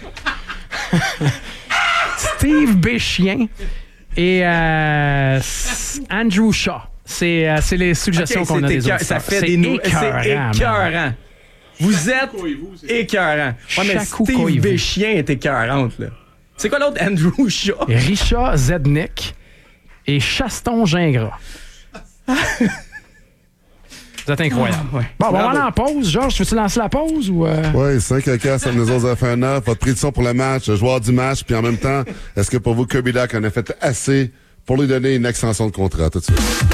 Steve Béchien. Et euh, s- Andrew Shaw. C'est euh, c'est les suggestions Ok, qu'on a c'est des écœur- auditeurs. Ça fait C'est des nou- écœurant, C'est man. écœurant. Vous êtes écœurant. Ouais, mais Chakou Steve Koivu. Béchien est écœurante, là. C'est quoi l'autre? Andrew Shaw. Richard Zednik et Chaston Gingras. Vous êtes incroyable. ouais. Bon, bon, on va Bravo. aller en pause. Georges, tu veux-tu lancer la pause ou... Euh... Oui, cinq à quatre, nous autres, a fait un neuf. Votre prédiction pour le match, le joueur du match, puis en même temps, est-ce que pour vous, Kirby Duck en a fait assez pour lui donner une extension de contrat tout de suite?